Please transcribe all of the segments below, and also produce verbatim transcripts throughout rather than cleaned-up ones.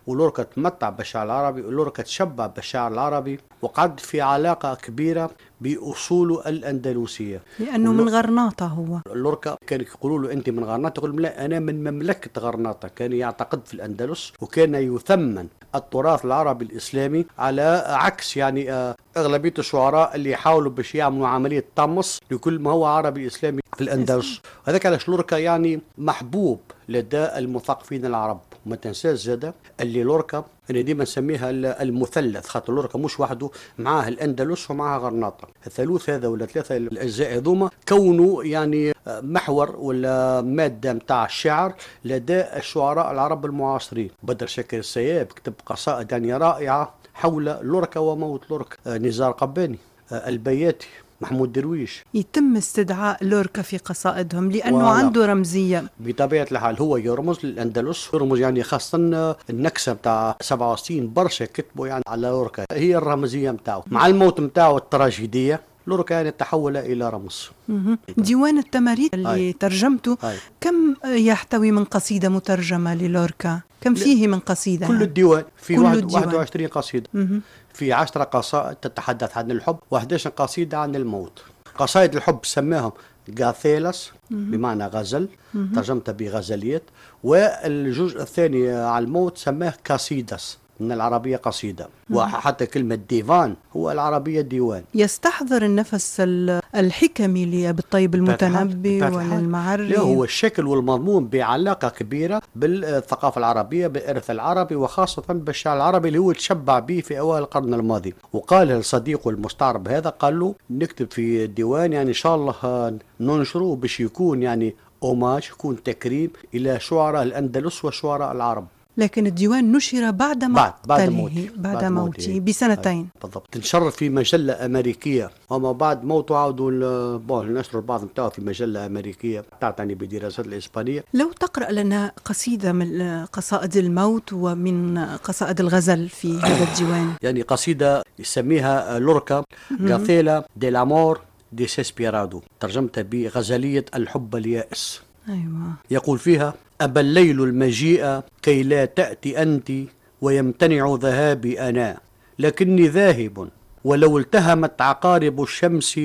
ولوركا تمتع بالشعر العربي، ولوركا تشبع بالشعر العربي، وقعد في علاقة كبيرة بأصوله الأندلسية، لأنه من غرناطة. هو لوركا كان يقولوا له أنت من غرناطة، يقول لا أنا من مملكة غرناطة. كان يعتقد في الأندلس، وكان يثمن التراث العربي الإسلامي على عكس يعني أغلبية الشعراء اللي يحاولوا باش يعملوا عملية طمس لكل ما هو عربي إسلامي في الأندلس. هذاك علاش لوركا يعني محبوب لدى المثقفين العرب. وما تنساش زاده اللي لوركا انا ديما نسميها المثلث، خاطر لوركا مش وحده، معاه الاندلس ومعاه غرناطه، الثالوث هذا ولا ثلاثه الاجزاء هذوما كونوا يعني محور ولا ماده نتاع الشعر لدى الشعراء العرب المعاصرين. بدر شاكر السياب كتب قصائد يعني رائعه حول لوركا وموت لوركا، نزار قباني، البياتي، محمود درويش. يتم استدعاء لوركا في قصائدهم لأنه والا. عنده رمزية بطبيعة الحال، هو يرمز للأندلس، يرمز يعني خاصة النكسة متاع سبعة وستين برشا كتبوا يعني على لوركا، هي الرمزية متاعه. مع الموت متاعه التراجيدية لوركا يعني تحول إلى رمز. ديوان التماريد اللي هاي. ترجمته هاي. كم يحتوي من قصيدة مترجمة للوركا؟ كم فيه من قصيدة؟ كل يعني؟ الديوان في كل واحد الديوان. واحد وعشرين قصيدة. مه. في عشرة قصائد تتحدث عن الحب، وإحدى عشرة قصيدة عن الموت. قصائد الحب سماهم غاثيلس بمعنى غزل، ترجمتها بغزليات، والجزء الثاني على الموت سماه كاسيدس من العربية قصيدة، وحتى كلمة ديفان هو العربية ديوان. يستحضر النفس الحكمي لأبي الطيب المتنبي ولا المعري. لا، هو الشكل والمضمون بعلاقة كبيرة بالثقافة العربية، بالإرث العربي، وخاصة بالشعر العربي اللي هو تشبع به في أوائل القرن الماضي. وقال لصديقه المستعرب هذا، قال له نكتب في الديوان يعني إن شاء الله ننشره باش يكون يعني أوماج، يكون تكريم إلى شعراء الأندلس وشعراء العرب. لكن الديوان نشر بعد مقتله، بعد موته بعد, بعد موته بسنتين بالضبط. تنشر في مجلة أمريكية، وما بعد موته عودوا بون نشروا البعض نتاعه في مجلة أمريكية تعتني بدراسات الإسبانية. لو تقرأ لنا قصيدة من قصائد الموت ومن قصائد الغزل في هذا الديوان. يعني قصيدة يسميها لوركا غاثيلا دي لامور دي سيسبيرادو، ترجمتها بغزلية الحب اليائس. أيوة. يقول فيها: أبى الليل المجيء كي لا تأتي أنت، ويمتنع ذهابي أنا، لكني ذاهب ولو التهمت عقارب الشمس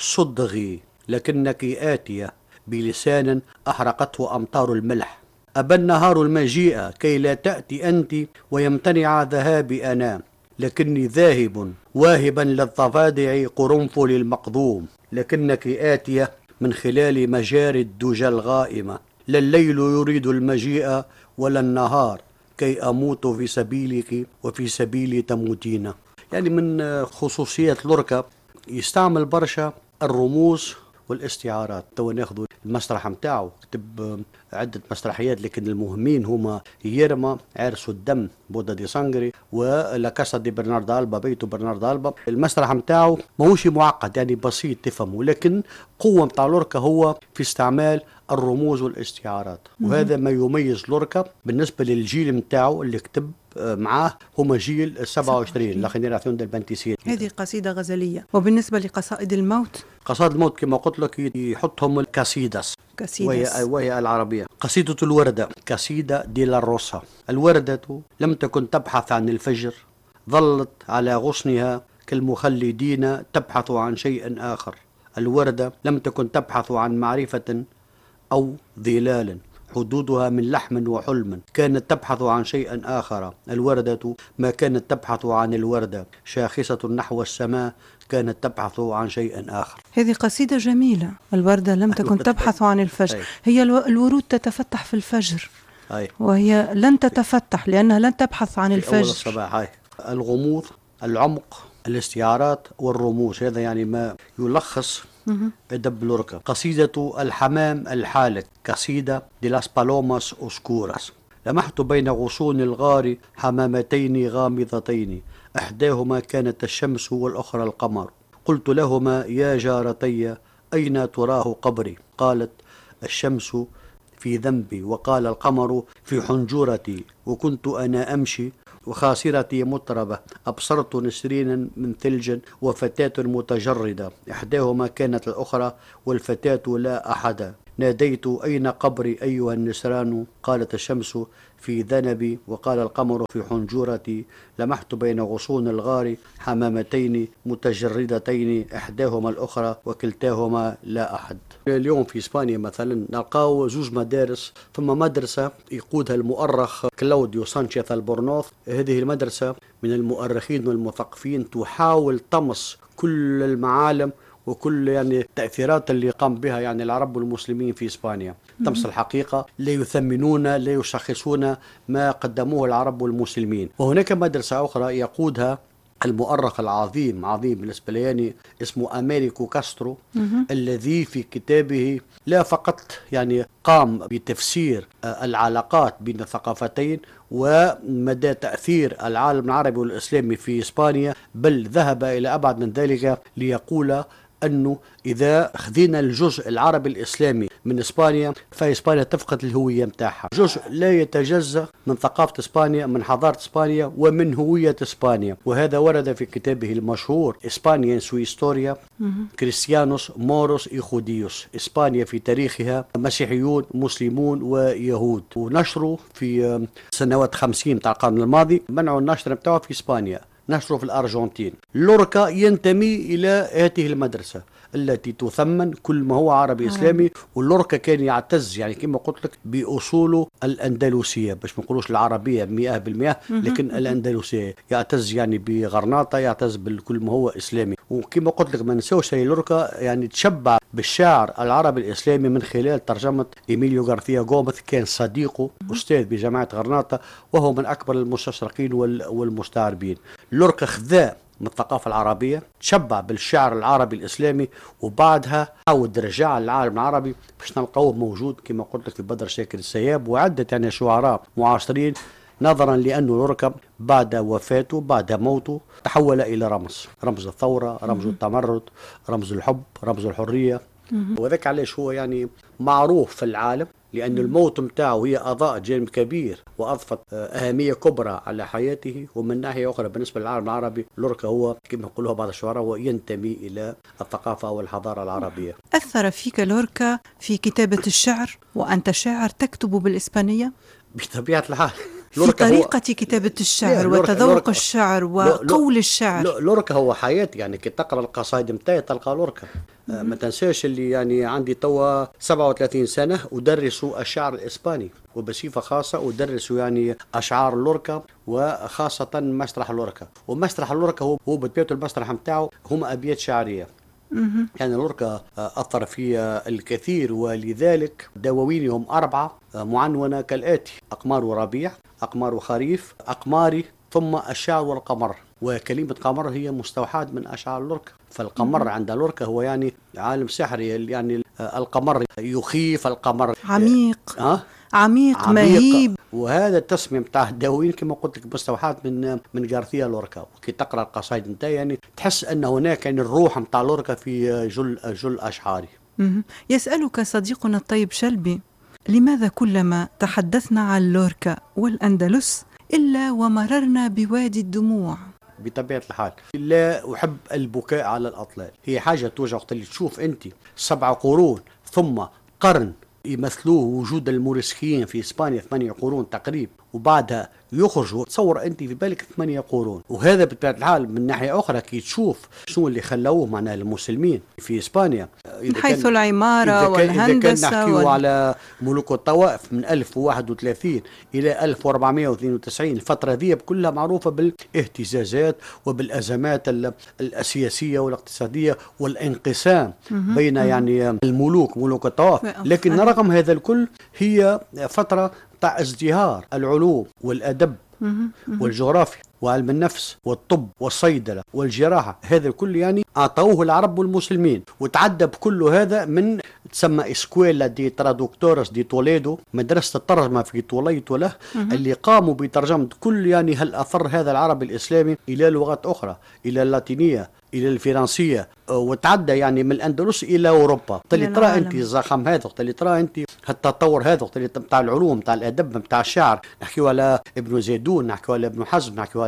صدغي، لكنك آتية بلسان أحرقته أمطار الملح. أبى النهار المجيء كي لا تأتي أنت، ويمتنع ذهابي أنا، لكني ذاهب واهبا للضفادع قرنفل المقضوم، لكنك آتية من خلال مجاري الدجى الغائمة. لا الليل يريد المجيء ولا النهار كي أموت في سبيلك وفي سبيلي تموتين. يعني من خصوصيات لوركا يستعمل برشا الرموز والاستعارات. تو ناخذ المسرح متاعه، كتب عدة مسرحيات لكن المهمين هما يرما، عرس الدم بودا دي سانغري، ولا كاسا دي برنارد ألبا، بيتو برنارد ألبا. المسرح متاعه ماهوش معقد يعني بسيط تفهمه، لكن قوة متاع لوركا هو في استعمال الرموز والاستعارات، وهذا ما يميز لوركا بالنسبة للجيل متاعه اللي كتب معاه، هما جيل سبعة وعشرين لا جينيراسيون ديل بانتيسيت. هذه قصيدة غزلية. وبالنسبة لقصائد الموت، قصائد الموت كما قلت لك يحطهم الكاسيداس، وهي, وهي العربية. قصيدة الوردة، قصيدة دي لاروسا. الوردة لم تكن تبحث عن الفجر، ظلت على غصنها كالمخلدين تبحث عن شيء آخر. الوردة لم تكن تبحث عن معرفة أو ظلال، حدودها من لحم وحلم، كانت تبحث عن شيء آخر. الوردة ما كانت تبحث عن الوردة، شاخصة نحو السماء، كانت تبحث عن شيء آخر. هذه قصيدة جميلة. الوردة لم تكن تبحث عن الفجر، هي الورود تتفتح في الفجر، وهي لن تتفتح لأنها لن تبحث عن الفجر. أول الصباح. هاي الغموض، العمق، الاستعارات والرموز، هذا يعني ما يلخص أدب لوركا. قصيدة الحمام الحالك، قصيدة دي لاس بالوماس أوسكوراس. لمحت بين غصون الغار حمامتين غامضتين، إحداهما كانت الشمس والأخرى القمر. قلت لهما: يا جارتي أين تراه قبري؟ قالت: الشمس في ذنبي، وقال القمر في حنجرتي، وكنت أنا أمشي وخاصرتي مطربة، أبصرت نسرينا من ثلج وفتاة متجردة، إحداهما كانت الأخرى والفتاة لا أحد. ناديت أين قبري أيها النسران، قالت الشمس في ذنبي وقال القمر في حنجرتي، لمحت بين غصون الغار حمامتين متجردتين إحداهما الأخرى وكلتاهما لا أحد. اليوم في إسبانيا مثلا نلقاو زوج مدارس، ثم مدرسة يقودها المؤرخ كلاوديو سانشيز البورنوث. هذه المدرسة من المؤرخين والمثقفين تحاول طمس كل المعالم وكل يعني التأثيرات اللي قام بها يعني العرب والمسلمين في إسبانيا. طمس الحقيقة، لا يثمنون لا يشخصون ما قدموه العرب والمسلمين. وهناك مدرسة أخرى يقودها المؤرخ العظيم عظيم بالنسبة لي يعني اسمه أمريكو كاسترو، الذي في كتابه لا فقط يعني قام بتفسير العلاقات بين الثقافتين ومدى تأثير العالم العربي والإسلامي في إسبانيا، بل ذهب إلى أبعد من ذلك ليقول أنه إذا خذينا الجزء العربي الإسلامي من إسبانيا فإسبانيا تفقد الهوية متاعها. جزء لا يتجزأ من ثقافة إسبانيا، من حضارة إسبانيا ومن هوية إسبانيا. وهذا ورد في كتابه المشهور إسبانيا إن سو هيستوريا كريستيانوس موروس إي جوديوس، إسبانيا في تاريخها مسيحيون مسلمون ويهود. ونشره في سنوات خمسين بتاع القرن الماضي، منعوا النشر بتاعه في إسبانيا، نشره في الأرجنتين. لوركا ينتمي إلى هذه المدرسة التي تثمن كل ما هو عربي إسلامي. ولوركا كان يعتز يعني كما قلت لك بأصوله الأندلسية، باش ما نقولوش العربية مئة بالمئة لكن الأندلسية. يعتز يعني بغرناطة، يعتز بكل ما هو إسلامي. وكما قلت لك ما نساوش لوركا يعني تشبع بالشعر العربي الإسلامي من خلال ترجمة إيميليو غارثيا غوميز، كان صديقه أستاذ بجامعة غرناطة وهو من أكبر المستشرقين والمستعربين. لوركا خذا من الثقافة العربية، تشبع بالشعر العربي الإسلامي، وبعدها عاود رجع للعالم العربي باش نلقوه موجود كما قلت لك في بدر شاكر السياب وعدة يعني شعراء معاصرين، نظرا لأنه لوركا بعد وفاته بعد موته تحول إلى رمز، رمز الثورة، رمز التمرد، رمز الحب، رمز الحرية. وذاك علاش هو يعني معروف في العالم، لأن الموت متاعه هي أضاء جانب كبير وأضفت أهمية كبرى على حياته. ومن ناحية أخرى بالنسبة للعالم العربي لوركا هو كما يقولوها بعض الشعراء هو ينتمي إلى الثقافة والحضارة العربية. أثر فيك لوركا في كتابة الشعر وأنت شاعر تكتب بالإسبانية؟ بطبيعة الحال في طريقة كتابة الشعر وتذوق الشعر وقول الشعر. لوركا هو حياتي، يعني كي تقرأ القصائد متاعي تلقى لوركا. ما تنساش اللي يعني عندي توا سبعة وثلاثين سنة أدرس الشعر الإسباني، وبصفة خاصة أدرس يعني أشعار لوركا وخاصة مسرح لوركا. ومسرح لوركا هو هو بطبيعته المسرح متاعه هم أبيات شعرية. يعني لوركا أثر في الكثير، ولذلك دواوينهم أربعة معنونة كالآتي: أقمار وربيع، أقمار وخريف، أقماري، ثم الشعر والقمر. وكلمة قمر هي مستوحاة من أشعار لوركا. فالقمر عند لوركا هو يعني عالم سحري، يعني القمر يخيف، القمر عميق أه؟ عميق, عميق مهيب. وهذا التسمية متاع الدواوين كما قلت لك مستوحاة من من غارثيا لوركا. وكي تقرأ القصائد نتاعي يعني تحس أن هناك يعني الروح متاع لوركا في جل جل أشعاري. يسألك صديقنا الطيب شلبي: لماذا كلما تحدثنا عن لوركا والأندلس إلا ومررنا بوادي الدموع؟ بطبيعة الحال لا أحب البكاء على الأطلال. هي حاجة توجع وقت اللي تشوف أنت سبع قرون ثم قرن يمثلوه وجود الموريسكيين في إسبانيا ثمانية قرون تقريبا، وبعدها يخرجوا. تصور أنت في بالك ثمانية قرون. وهذا بطبيعة الحال من ناحية أخرى كي تشوف شنو اللي خلوه معناها المسلمين في إسبانيا من حيث العمارة إذا والهندسة. إذا كان نحكيه وال... على ملوك الطوائف من ألف وواحد وثلاثين إلى ألف وأربعمائة واثنين وتسعين، الفترة ذي كلها معروفة بالاهتزازات وبالأزمات السياسية والاقتصادية والانقسام بين يعني الملوك ملوك الطوائف. لكن رغم هذا الكل هي فترة تاع ازدهار العلوم والأدب والجغرافيا وعلم النفس والطب والصيدلة والجراحة. هذا الكل يعني أعطوه العرب والمسلمين. وتعدى بكل هذا من تسمى إسكويلا دي ترادوكتورس دي توليدو، مدرسة الترجمة في توليد وله، اللي قاموا بترجمة كل يعني هل أثر هذا العرب الإسلامي إلى لغات أخرى، إلى اللاتينية، إلى الفرنسية، وتعدى يعني من الأندلس إلى أوروبا. تلي ترى أنت الزخم هذا، تلي ترى أنت التطور هذا، تلي بتاع العلوم بتاع الأدب بتاع الشعر. نحكيو على ابن زيدون، نحكيو على ابن حزم، نحكيو على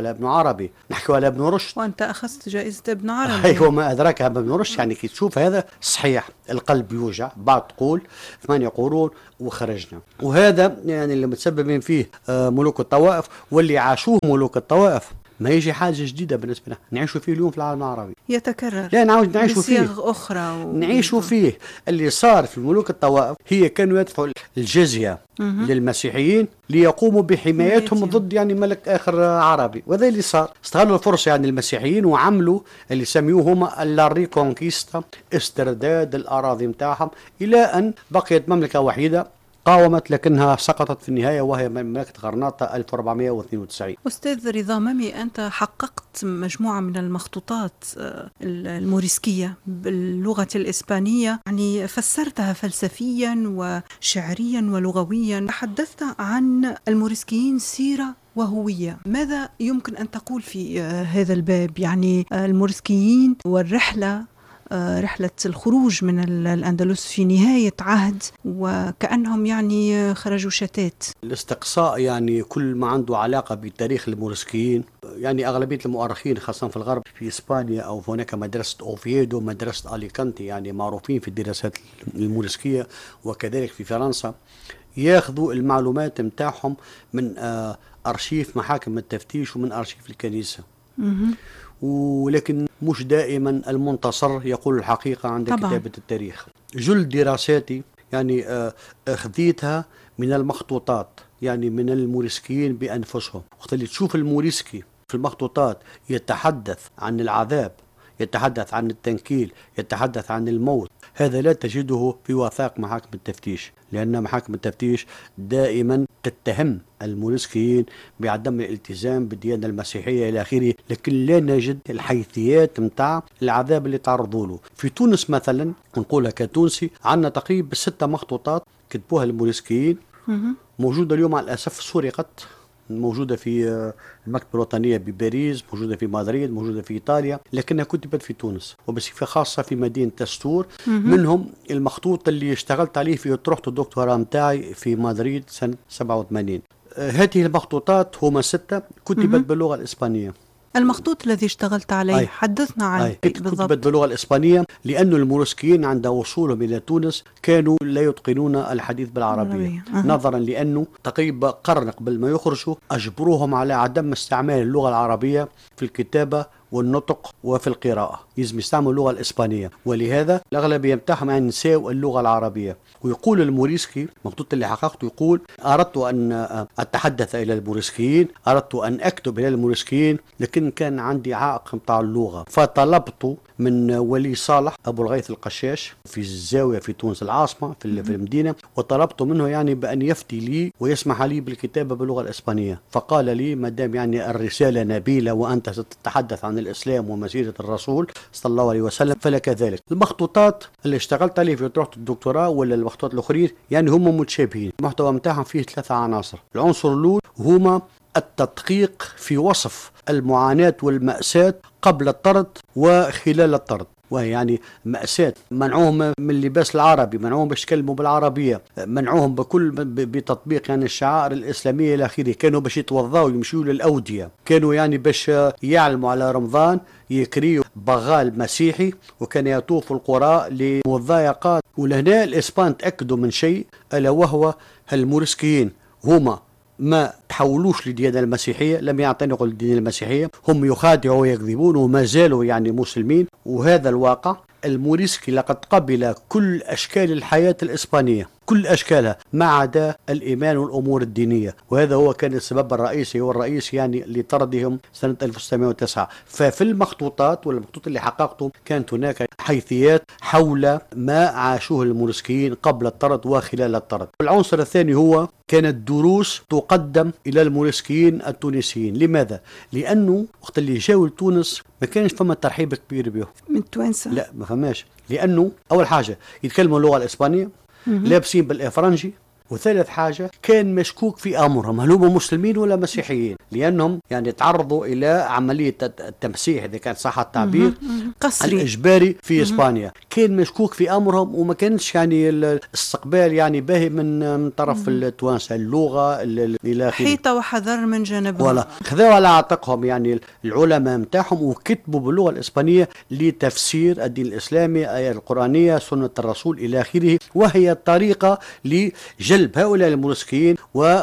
على ابن عربي، نحكي على ابن رشد. وأنت أخذت جائزة ابن عربي. أيوة، ما أدراك ابن رشد. يعني كي تشوف هذا صحيح القلب يوجع، بعض تقول ثمانية قرون وخرجنا. وهذا يعني اللي متسببين فيه ملوك الطوائف واللي عاشوه ملوك الطوائف. ما يجي حاجة جديدة بالنسبة لنا نعيشوا فيه اليوم في العالم العربي، يتكرر. لا نعود نعيشوا فيه بصيغ أخرى و... نعيشوا فيه. اللي صار في الملوك الطوائف هي كانوا يدفعوا الجزية مه. للمسيحيين ليقوموا بحمايتهم ضد يعني ملك آخر عربي، وهذا اللي صار. استغلوا الفرصة يعني المسيحيين وعملوا اللي سميوهم الريكونكيستا، استرداد الأراضي متاعهم، إلى أن بقيت مملكة وحيدة قاومت لكنها سقطت في النهاية، وهي مملكة غرناطة ألف وأربعمائة واثنين وتسعين. أستاذ رضا مامي، أنت حققت مجموعة من المخطوطات الموريسكية باللغة الإسبانية، يعني فسرتها فلسفيا وشعريا ولغويا. تحدثت عن الموريسكيين سيرة وهوية، ماذا يمكن أن تقول في هذا الباب؟ يعني الموريسكيين والرحلة، رحلة الخروج من الأندلس في نهاية عهد، وكأنهم يعني خرجوا شتات. الاستقصاء يعني كل ما عنده علاقة بتاريخ الموريسكيين، يعني أغلبية المؤرخين خاصة في الغرب في إسبانيا أو هناك مدرسة أوفيدو، مدرسة أليكانتي، يعني معروفين في الدراسات الموريسكية، وكذلك في فرنسا، ياخذوا المعلومات متاعهم من أرشيف محاكم التفتيش ومن أرشيف الكنيسة. ولكن مش دائما المنتصر يقول الحقيقة عند طبعا. كتابة التاريخ. جل دراساتي يعني أخذيتها من المخطوطات، يعني من الموريسكيين بأنفسهم. وقت اللي تشوف الموريسكي في المخطوطات يتحدث عن العذاب، يتحدث عن التنكيل، يتحدث عن الموت، هذا لا تجده في وثائق محاكم التفتيش، لأن محاكم التفتيش دائما تتهم الموريسكيين بعدم الالتزام بالديانة المسيحية إلى آخره، لكن لا نجد الحيثيات متاع العذاب اللي تعرضوا له. في تونس مثلا، نقولها كتونسي، عندنا تقريبا ستة مخطوطات كتبوها الموريسكيين، موجودة اليوم على الأسف سرقت، موجودة في المكتبة الوطنية بباريس، موجودة في مدريد، موجودة في إيطاليا، لكنها كتبت في تونس وبصفة خاصة في مدينة تستور. منهم المخطوط اللي اشتغلت عليه في طرحة الدكتوراه متاعي في مدريد سنة سبعة وثمانين. هذه المخطوطات هما ستة كتبت باللغة الإسبانية. المخطوط الذي اشتغلت عليه أي. حدثنا عنه بالضبط. كتبت باللغة الإسبانية لأن الموريسكيين عند وصولهم إلى تونس كانوا لا يتقنون الحديث بالعربية، أه. نظرا لأنه تقريبا قرن قبل ما يخرجوا أجبروهم على عدم استعمال اللغة العربية في الكتابة والنطق وفي القراءة، لازم يستعملوا اللغة الإسبانية، ولهذا الأغلبية متاعهم أن ينساوا اللغة العربية. ويقول الموريسكي مخطوط اللي حققته، يقول أردت أن أتحدث إلى الموريسكيين، أردت أن أكتب إلى الموريسكيين، لكن كان عندي عائق متاع اللغة، فطلبت من ولي صالح أبو الغيث القشاش في الزاوية في تونس العاصمة في المدينة، وطلبت منه يعني بأن يفتي لي ويسمح لي بالكتابة باللغة الإسبانية. فقال لي ما دام يعني الرسالة نبيلة وأنت ستتحدث عن الإسلام ومسيرة الرسول صلى الله عليه وسلم فلك ذلك. المخطوطات اللي اشتغلت عليه في طرحة الدكتوراه ولا المخطوطات الأخرين يعني هم متشابهين، المحتوى متاعهم فيه ثلاثة عناصر. العنصر الأول هما التدقيق في وصف المعاناة والمأساة قبل الطرد وخلال الطرد، وهي يعني مأساة منعوهم من اللباس العربي، منعوهم باش يتكلموا بالعربية، منعوهم بكل بتطبيق يعني الشعائر الإسلامية إلى آخره، كانوا باش يتوضاوا يمشيوا للأودية، كانوا يعني باش يعلموا على رمضان يكريوا بغال مسيحي، وكان يطوف القرى لمضايقات. ولهنا الإسبان تأكدوا من شيء ألا وهو الموريسكيين هما ما تحولوش للديانة المسيحية، لم يعتنقوا للديانة المسيحية، هم يخادعوا ويكذبون وما زالوا يعني مسلمين. وهذا الواقع الموريسكي لقد قبل كل أشكال الحياة الإسبانية، كل أشكالها ما عدا الإيمان والأمور الدينية، وهذا هو كان السبب الرئيسي والرئيسي يعني لطردهم سنة ألف وتسعمائة وتسعة. ففي المخطوطات والمخطوط اللي حققته كانت هناك حيثيات حول ما عاشوه الموريسكيين قبل الطرد وخلال الطرد. العنصر الثاني هو كانت دروس تقدم إلى الموريسكيين التونسيين. لماذا؟ لأنه وقت اللي جاوا لتونس ما كانش فما ترحيب كبير بهم من التوانسة، لا ما فماش، لأنه أول حاجة يتكلموا اللغة الإسبانية، لابسين بالإفرنجي، وثالث حاجة كان مشكوك في أمرهم، هل هم مسلمين ولا مسيحيين، لأنهم يعني تعرضوا إلى عملية التمسيح إذا كان صح التعبير قصري الإجباري في إسبانيا. كان مشكوك في أمرهم وما كانش يعني الاستقبال يعني باهي من من طرف التوانسة، اللغة إلى حيطة وحذر من جانبهم، ولا خذوا على عاتقهم يعني العلماء متاعهم وكتبوا باللغة الإسبانية لتفسير الدين الإسلامي، آية القرآنية، سنة الرسول إلى آخره، وهي طريقة لجلب هؤلاء الموريسكيين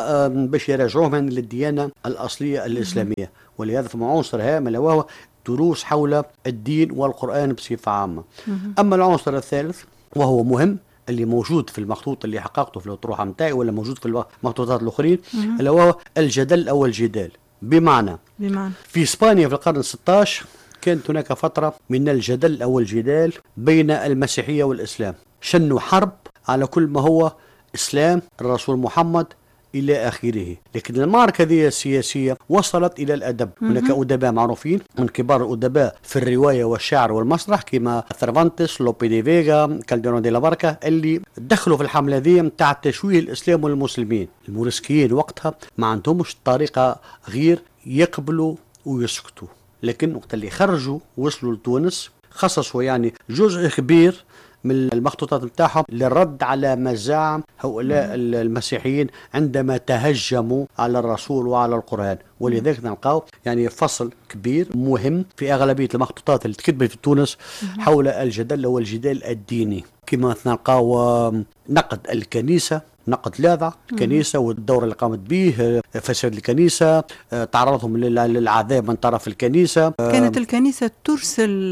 وباش يرجعوهم للديانة الأصلية الإسلامية. ولهذا فما عنصر هام وهو دروس حول الدين والقرآن بصفة عامة. أما العنصر الثالث وهو مهم اللي موجود في المخطوط اللي حققته في الأطروحة متاعي ولا موجود في المخطوطات الأخرين، اللي هو الجدل أو الجدال. بمعنى بمعنى في إسبانيا في القرن الستة عشر كانت هناك فترة من الجدل أو الجدال بين المسيحية والإسلام، شنوا حرب على كل ما هو إسلام الرسول محمد إلى آخره. لكن المعركة هذه السياسية وصلت إلى الأدب. هناك أدباء معروفين من كبار الأدباء في الرواية والشعر والمسرح كما ثرفانتس، لوبي دي فيغا، كالديرون دي لاباركا، اللي دخلوا في الحملة هذه متاع تشويه الإسلام والمسلمين. الموريسكيين وقتها ما عندهمش طريقة غير يقبلوا ويسكتوا، لكن وقت اللي خرجوا وصلوا لتونس خصصوا يعني جزء كبير من المخطوطات بتاعهم للرد على مزاعم هؤلاء المسيحيين عندما تهجموا على الرسول وعلى القرآن. ولذلك نلقاو يعني فصل كبير مهم في أغلبية المخطوطات اللي تكتبت في تونس حول الجدل والجدال الديني، كما نلقاو نقد الكنيسة، نقد لاذع الكنيسة والدور اللي قامت به، فساد الكنيسة، تعرضهم للعذاب من طرف الكنيسة. كانت الكنيسة ترسل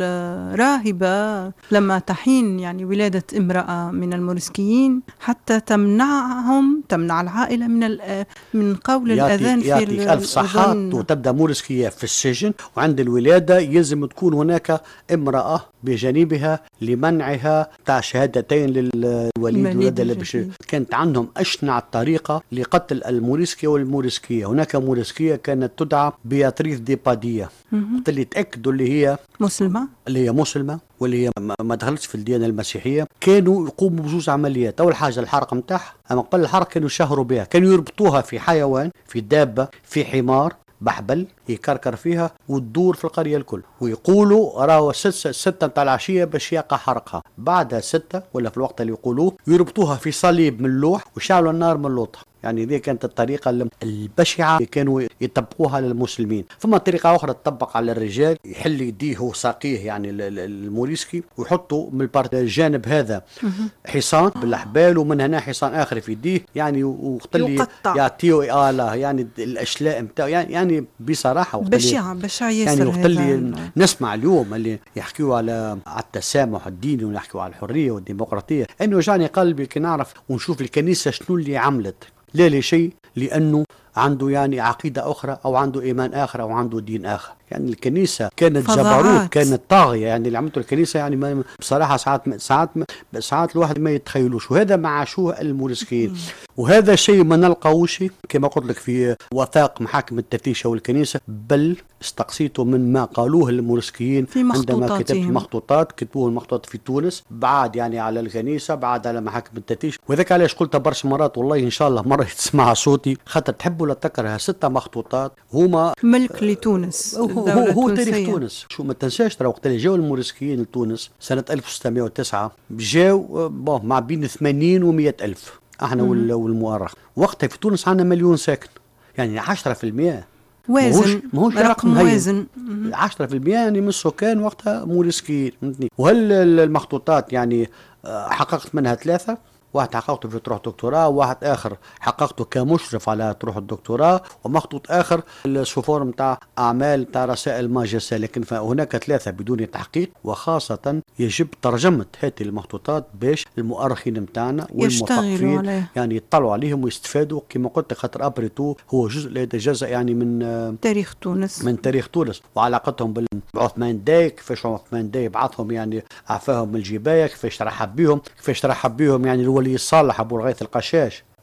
راهبة لما تحين يعني ولادة امرأة من الموريسكيين حتى تمنعهم تمنع العائلة من من قول الأذان في ألف صحات، وتبدأ موريسكية في السجن، وعند الولادة يلزم تكون هناك امرأة بجانبها لمنعها تاع شهادتين للوليد والولادة. كانت عندهم أشنع طريقة لقتل الموريسكية والموريسكية. هناك موريسكية كانت تدعى بياتريس دي بادية، اللي تأكدوا اللي هي مسلمة اللي هي مسلمة واللي هي ما دخلتش في الديانة المسيحية. كانوا يقوموا بجوز عمليات. أول حاجة الحرق متاعها، أما قبل الحرق كانوا يشهروا بها، كانوا يربطوها في حيوان، في دابة، في حمار بحبل يكركر فيها وتدور في القرية الكل، ويقولوا راهو ستة ستة متاع العشية باش يقع حرقها. بعد ستة ولا في الوقت اللي يقولوه يربطوها في صليب من اللوح ويشعلوا النار من لوطها. يعني ذي كانت الطريقة البشعة اللي كانوا يطبقوها للمسلمين. ثم طريقة أخرى تطبق على الرجال، يحل يديه وساقيه يعني الموريسكي ويحطوا من الجانب هذا حصان بالأحبال ومن هنا حصان آخر في يديه، يعني وقتل يعطيه آله يعني الأشلاء متاعه، يعني يعني بصراحة بشعة بشعة يعني وقتل نسمع اليوم اللي يحكيوا على التسامح الديني ويحكيوا على الحرية والديمقراطية، أنه جاني قلبي كي نعرف ونشوف الكنيسة شنو اللي عملت. لا لشيء، لأنه عنده يعني عقيدة أخرى أو عنده إيمان آخر أو عنده دين آخر. يعني الكنيسة كانت جبروت، كانت طاغية. يعني اللي عملته الكنيسة يعني ما بصراحة ساعات ساعات ساعات الواحد ما يتخيلوش، وهذا ما عاشوه الموريسكيين. وهذا شيء ما نلقاوش كما قلت لك في وثائق محاكم التفتيش والكنيسة، بل استقصيته من ما قالوه الموريسكيين عندما كتبت المخطوطات. كتبوه المخطوطات في تونس بعد يعني على الكنيسة، بعد على محاكم التفتيش. وذاك علاش قلت برشا مرات والله إن شاء الله مرة تسمع صوتي، خاطر تحبوا لا تكره ستة مخطوطات هما ملك لتونس، هو, هو تاريخ تونس. شو ما تنساش ترى وقت اللي جاوا الموريسكيين لتونس سنة ألف وستمائة وتسعة جاوا مع بين ثمانين ومئة ألف، احنا والمؤرخ وقتها في تونس عندنا مليون ساكن، يعني عشرة في المئة وازن، ماهوش رقم وازن. عشرة في المئة يعني من السكان وقتها موريسكيين. وهل المخطوطات يعني حققت منها ثلاثة، واحد حققته في طروح دكتوراه، وواحد آخر حققته كمشرف على طروح الدكتوراه، ومخطوط آخر السفور متاع أعمال متاع رسائل ماجستير. لكن هناك ثلاثة بدون تحقيق، وخاصة يجب ترجمة هذه المخطوطات باش المؤرخين متاعنا والمثقفين يعني يطلعوا عليهم ويستفادوا. كما قلت خاطر أبريتو هو جزء لا يتجزأ يعني من تاريخ تونس، من تاريخ تونس وعلاقتهم بعثمان داي، كيفاش عثمان داي بعثهم يعني عفاهم من الجباية، كيفاش ترحب بهم، كيفاش ترحب بهم يعني الولي الصالح أبو الغيث القشاش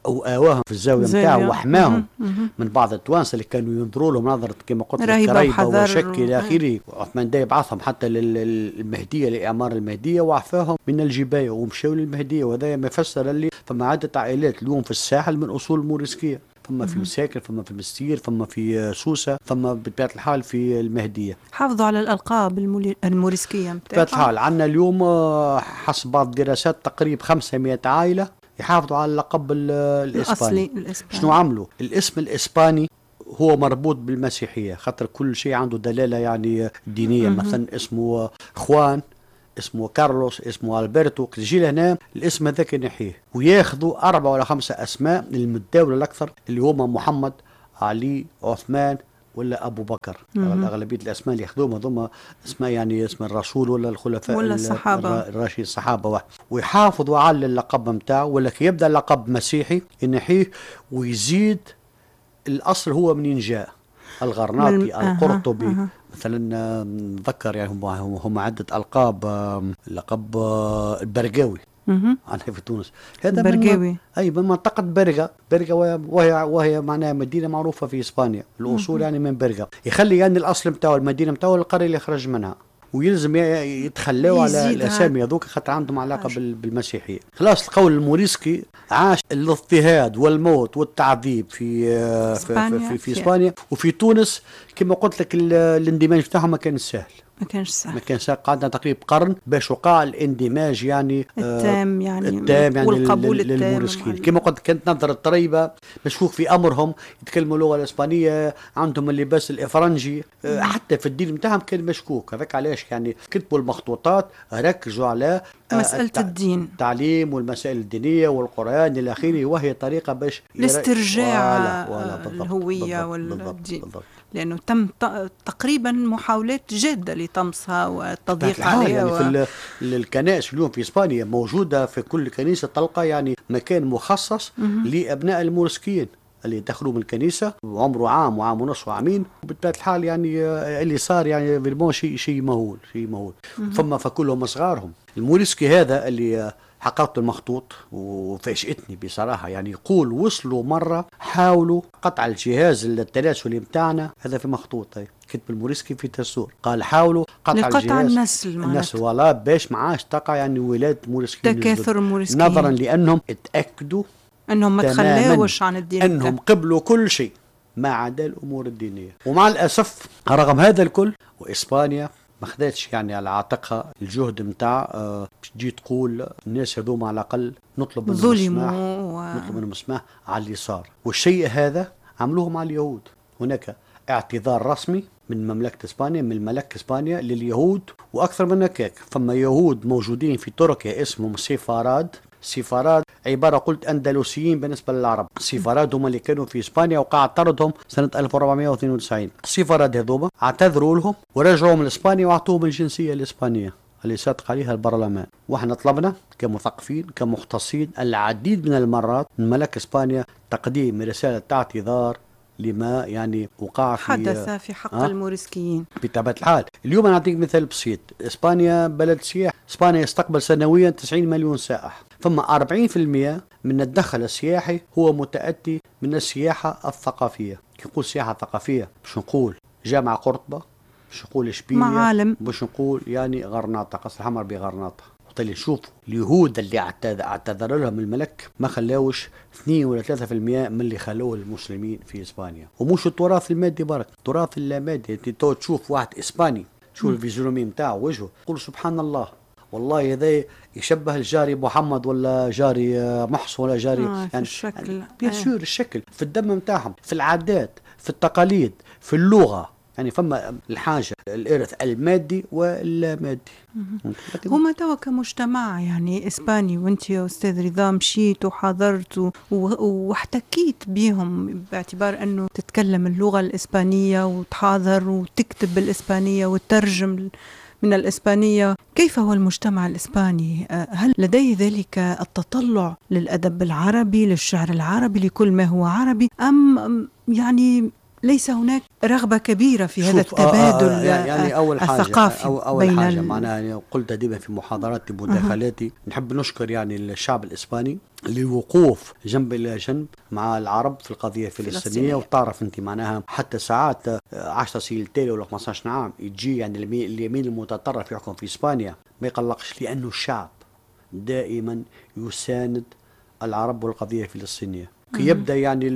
أو آواهم في الزاوية زاوية. متاعه وحماهم مهم. مهم. من بعض التوانسة اللي كانوا ينظروا لهم نظرة كما قلت لك رهيبة كريبة وحذر وشك و- إلى آخره. عثمان دا يبعثهم حتى للمهدية لإعمار المهدية وعفاهم من الجباية ومشوا للمهدية. وهذا ما يفسر اللي فما عدة عائلات اليوم في الساحل من أصول موريسكية، فما في مساكن، فما في مستير، فما في سوسة، فما بطبيعة الحال في المهدية. حافظوا على الألقاب المولي- الموريسكية بطبيعة متاعهم. الحال عندنا اليوم آه، حسب بعض الدراسات تقريبا خمسمائة عائلة يحافظوا على اللقب ال- الإسباني. الأصلي الإسباني. شنو عملوا؟ الاسم الإسباني هو مربوط بالمسيحية، خاطر كل شيء عنده دلالة يعني دينية. مهم. مثلا اسمه خوان، اسمه كارلوس، اسمه ألبرتو، تجي لهنا الاسم هذاك ينحيه وياخذوا أربعة ولا خمسة أسماء المتداولة الأكثر اللي هما محمد، علي، عثمان ولا أبو بكر. مهم. أغلبية الأسماء اللي ياخذوهم هذوما أسماء يعني اسم الرسول ولا الخلفاء ولا ال- الصحابة. الر- الراشدين الصحابة واحد. ويحافظوا على اللقب متاعه، ولكن يبدأ اللقب مسيحي ينحيه ويزيد الأصل هو منين جاء، الغرناطي، من- أها، القرطبي أها. مثلا. آه، نتذكر يعني هم هم عدة ألقاب. آه، لقب آه، البرقاوي مهم. عنها في تونس، هذا من البرقاوي. أي من منطقة برقة. برقة وهي وهي, وهي معناها مدينة معروفة في إسبانيا، الأصول يعني من برقة. يخلي يعني الأصل متاعه المدينة متاعه القرية اللي خرج منها، ويلزم ي- يتخلوا على يزيدها. الأسامي هذوك خاطر عندهم علاقة بال- بالمسيحية. خلاص القول الموريسكي عاش الاضطهاد والموت والتعذيب في آه، في, في, إسبانيا. في, في في- إسبانيا وفي تونس. كما قلت لك ال- الاندماج بتاعهم ما كان سهل، ما كانش ما سهل. كان سهل. قعدنا تقريبا قرن باش وقع الاندماج يعني آه، التام يعني التام يعني والقبول لل- التام للموريسكيين. مع- كما قلت كانت نظرة طريبة مشكوك في أمرهم، يتكلموا اللغة الإسبانية، عندهم اللباس الإفرنجي، آه، حتى في الدين متاعهم كان مشكوك. هذاك علاش يعني كتبوا المخطوطات ركزوا على آه، مسألة التع- الدين. التعليم والمسائل الدينية والقرآن إلى آخره، وهي طريقة باش يرا- لاسترجاع ولا- ولا بالضبط، الهوية بالضبط، بالضبط، والدين. بالضبط. لأنه تم ت- تقريبا محاولات جادة لطمسها والتضييق الحال عليها يعني و... في ال- الكنائس اليوم في اسبانيا موجوده في كل كنيسه تلقى يعني مكان مخصص لابناء الموريسكيين اللي دخلوا من الكنيسه وعمره عام وعام ونص وعامين. وبطبيعه الحال يعني آه، اللي صار يعني فيرمون شيء شيء مهول، شيء مهول. ثم فكلهم صغارهم. الموريسكي هذا اللي آه، حققت المخطوط وفاجئتني بصراحة. يعني يقول وصلوا مرة حاولوا قطع الجهاز التناسلي متاعنا، هذا في مخطوط هي. كتب الموريسكي في تسور قال حاولوا قطع لقطع الجهاز النسل معناتها. النسل ولا باش ما عادش تقع يعني ولادة موريسكيين تكاثر الجدد. الموريسكيين. نظرا لأنهم اتأكدوا أنهم ما تماماً تخلاوش عن الدين أنهم متاعهم. قبلوا كل شيء ما عدا الأمور الدينية. ومع الأسف رغم هذا الكل وإسبانيا ما خدتش يعني على عاتقها الجهد متاع آه، باش تجي تقول الناس هذوما على الأقل نطلب منهم السماح، ظلموا و... نطلب منهم السماح على اللي صار. والشيء هذا عملوه مع اليهود. هناك اعتذار رسمي من مملكة إسبانيا، من الملك إسبانيا لليهود. وأكثر من هكاك فما يهود موجودين في تركيا اسمهم سيفاراد. سيفاراد عبارة قلت أندلسيين بالنسبة للعرب. سيفاراد هم اللي كانوا في إسبانيا وقع طردهم سنة ألف وأربعمائة واثنين وتسعين. سيفاراد هذوما اعتذروا لهم ورجعوهم لإسبانيا وأعطوهم الجنسية الإسبانية اللي صادق عليها البرلمان. واحنا طلبنا كمثقفين كمختصين العديد من المرات من ملك إسبانيا تقديم رسالة اعتذار لما يعني وقع في حدث في حق آه؟ الموريسكيين. بطبيعة الحال. اليوم أنا أعطيك مثال بسيط. إسبانيا بلد سياح. إسبانيا يستقبل سنويا تسعين مليون سائح، ثم أربعين بالمئة من الدخل السياحي هو متأتي من السياحة الثقافية. نقول سياحة ثقافية باش نقول جامعة قرطبة، باش نقول إشبيلية، معالم. باش نقول يعني غرناطة، قصر الحمر بغرناطة. وطلع نشوف اليهود اللي اعتذر, اعتذر لهم الملك ما خلاوش اثنين ولا ثلاثة بالمئة من اللي خلوه المسلمين في إسبانيا. ومش التراث المادي برك، التراث اللامادي. انت تو تشوف واحد إسباني تشوف الفيزيونومي نتاعه وجهه تقول سبحان الله، والله هذا يشبه الجاري محمد ولا جاري محصن ولا جاري آه يعني الشكل. يعني بيان سور الشكل في الدم نتاعهم، في العادات، في التقاليد، في اللغة. يعني فما الحاجة الإرث المادي واللامادي. هما توا كمجتمع يعني إسباني، وانت يا أستاذ رضا مشيت وحضرت و- واحتكيت بهم باعتبار أنه تتكلم اللغة الإسبانية وتحاضر وتكتب بالإسبانية وتترجم من الإسبانية. كيف هو المجتمع الإسباني؟ هل لديه ذلك التطلع للأدب العربي، للشعر العربي، لكل ما هو عربي، أم يعني ليس هناك رغبة كبيرة في هذا شوف، آه، التبادل آه، يعني يعني أول حاجة الثقافي أو أول بين حاجة ال... معناها يعني قلتها ديما في محاضراتي مداخلاتي، نحب نشكر يعني الشعب الإسباني للوقوف جنب إلى جنب مع العرب في القضية الفلسطينية. فلسطينية. وتعرف أنت معناها حتى ساعات آه، عشر سنين تالي ولا خمسة عشر عام يجي يعني اليمين اليمين المتطرف يحكم في إسبانيا ما يقلقش، لأنه الشعب دائما يساند العرب والقضية الفلسطينية. كي يبدا يعني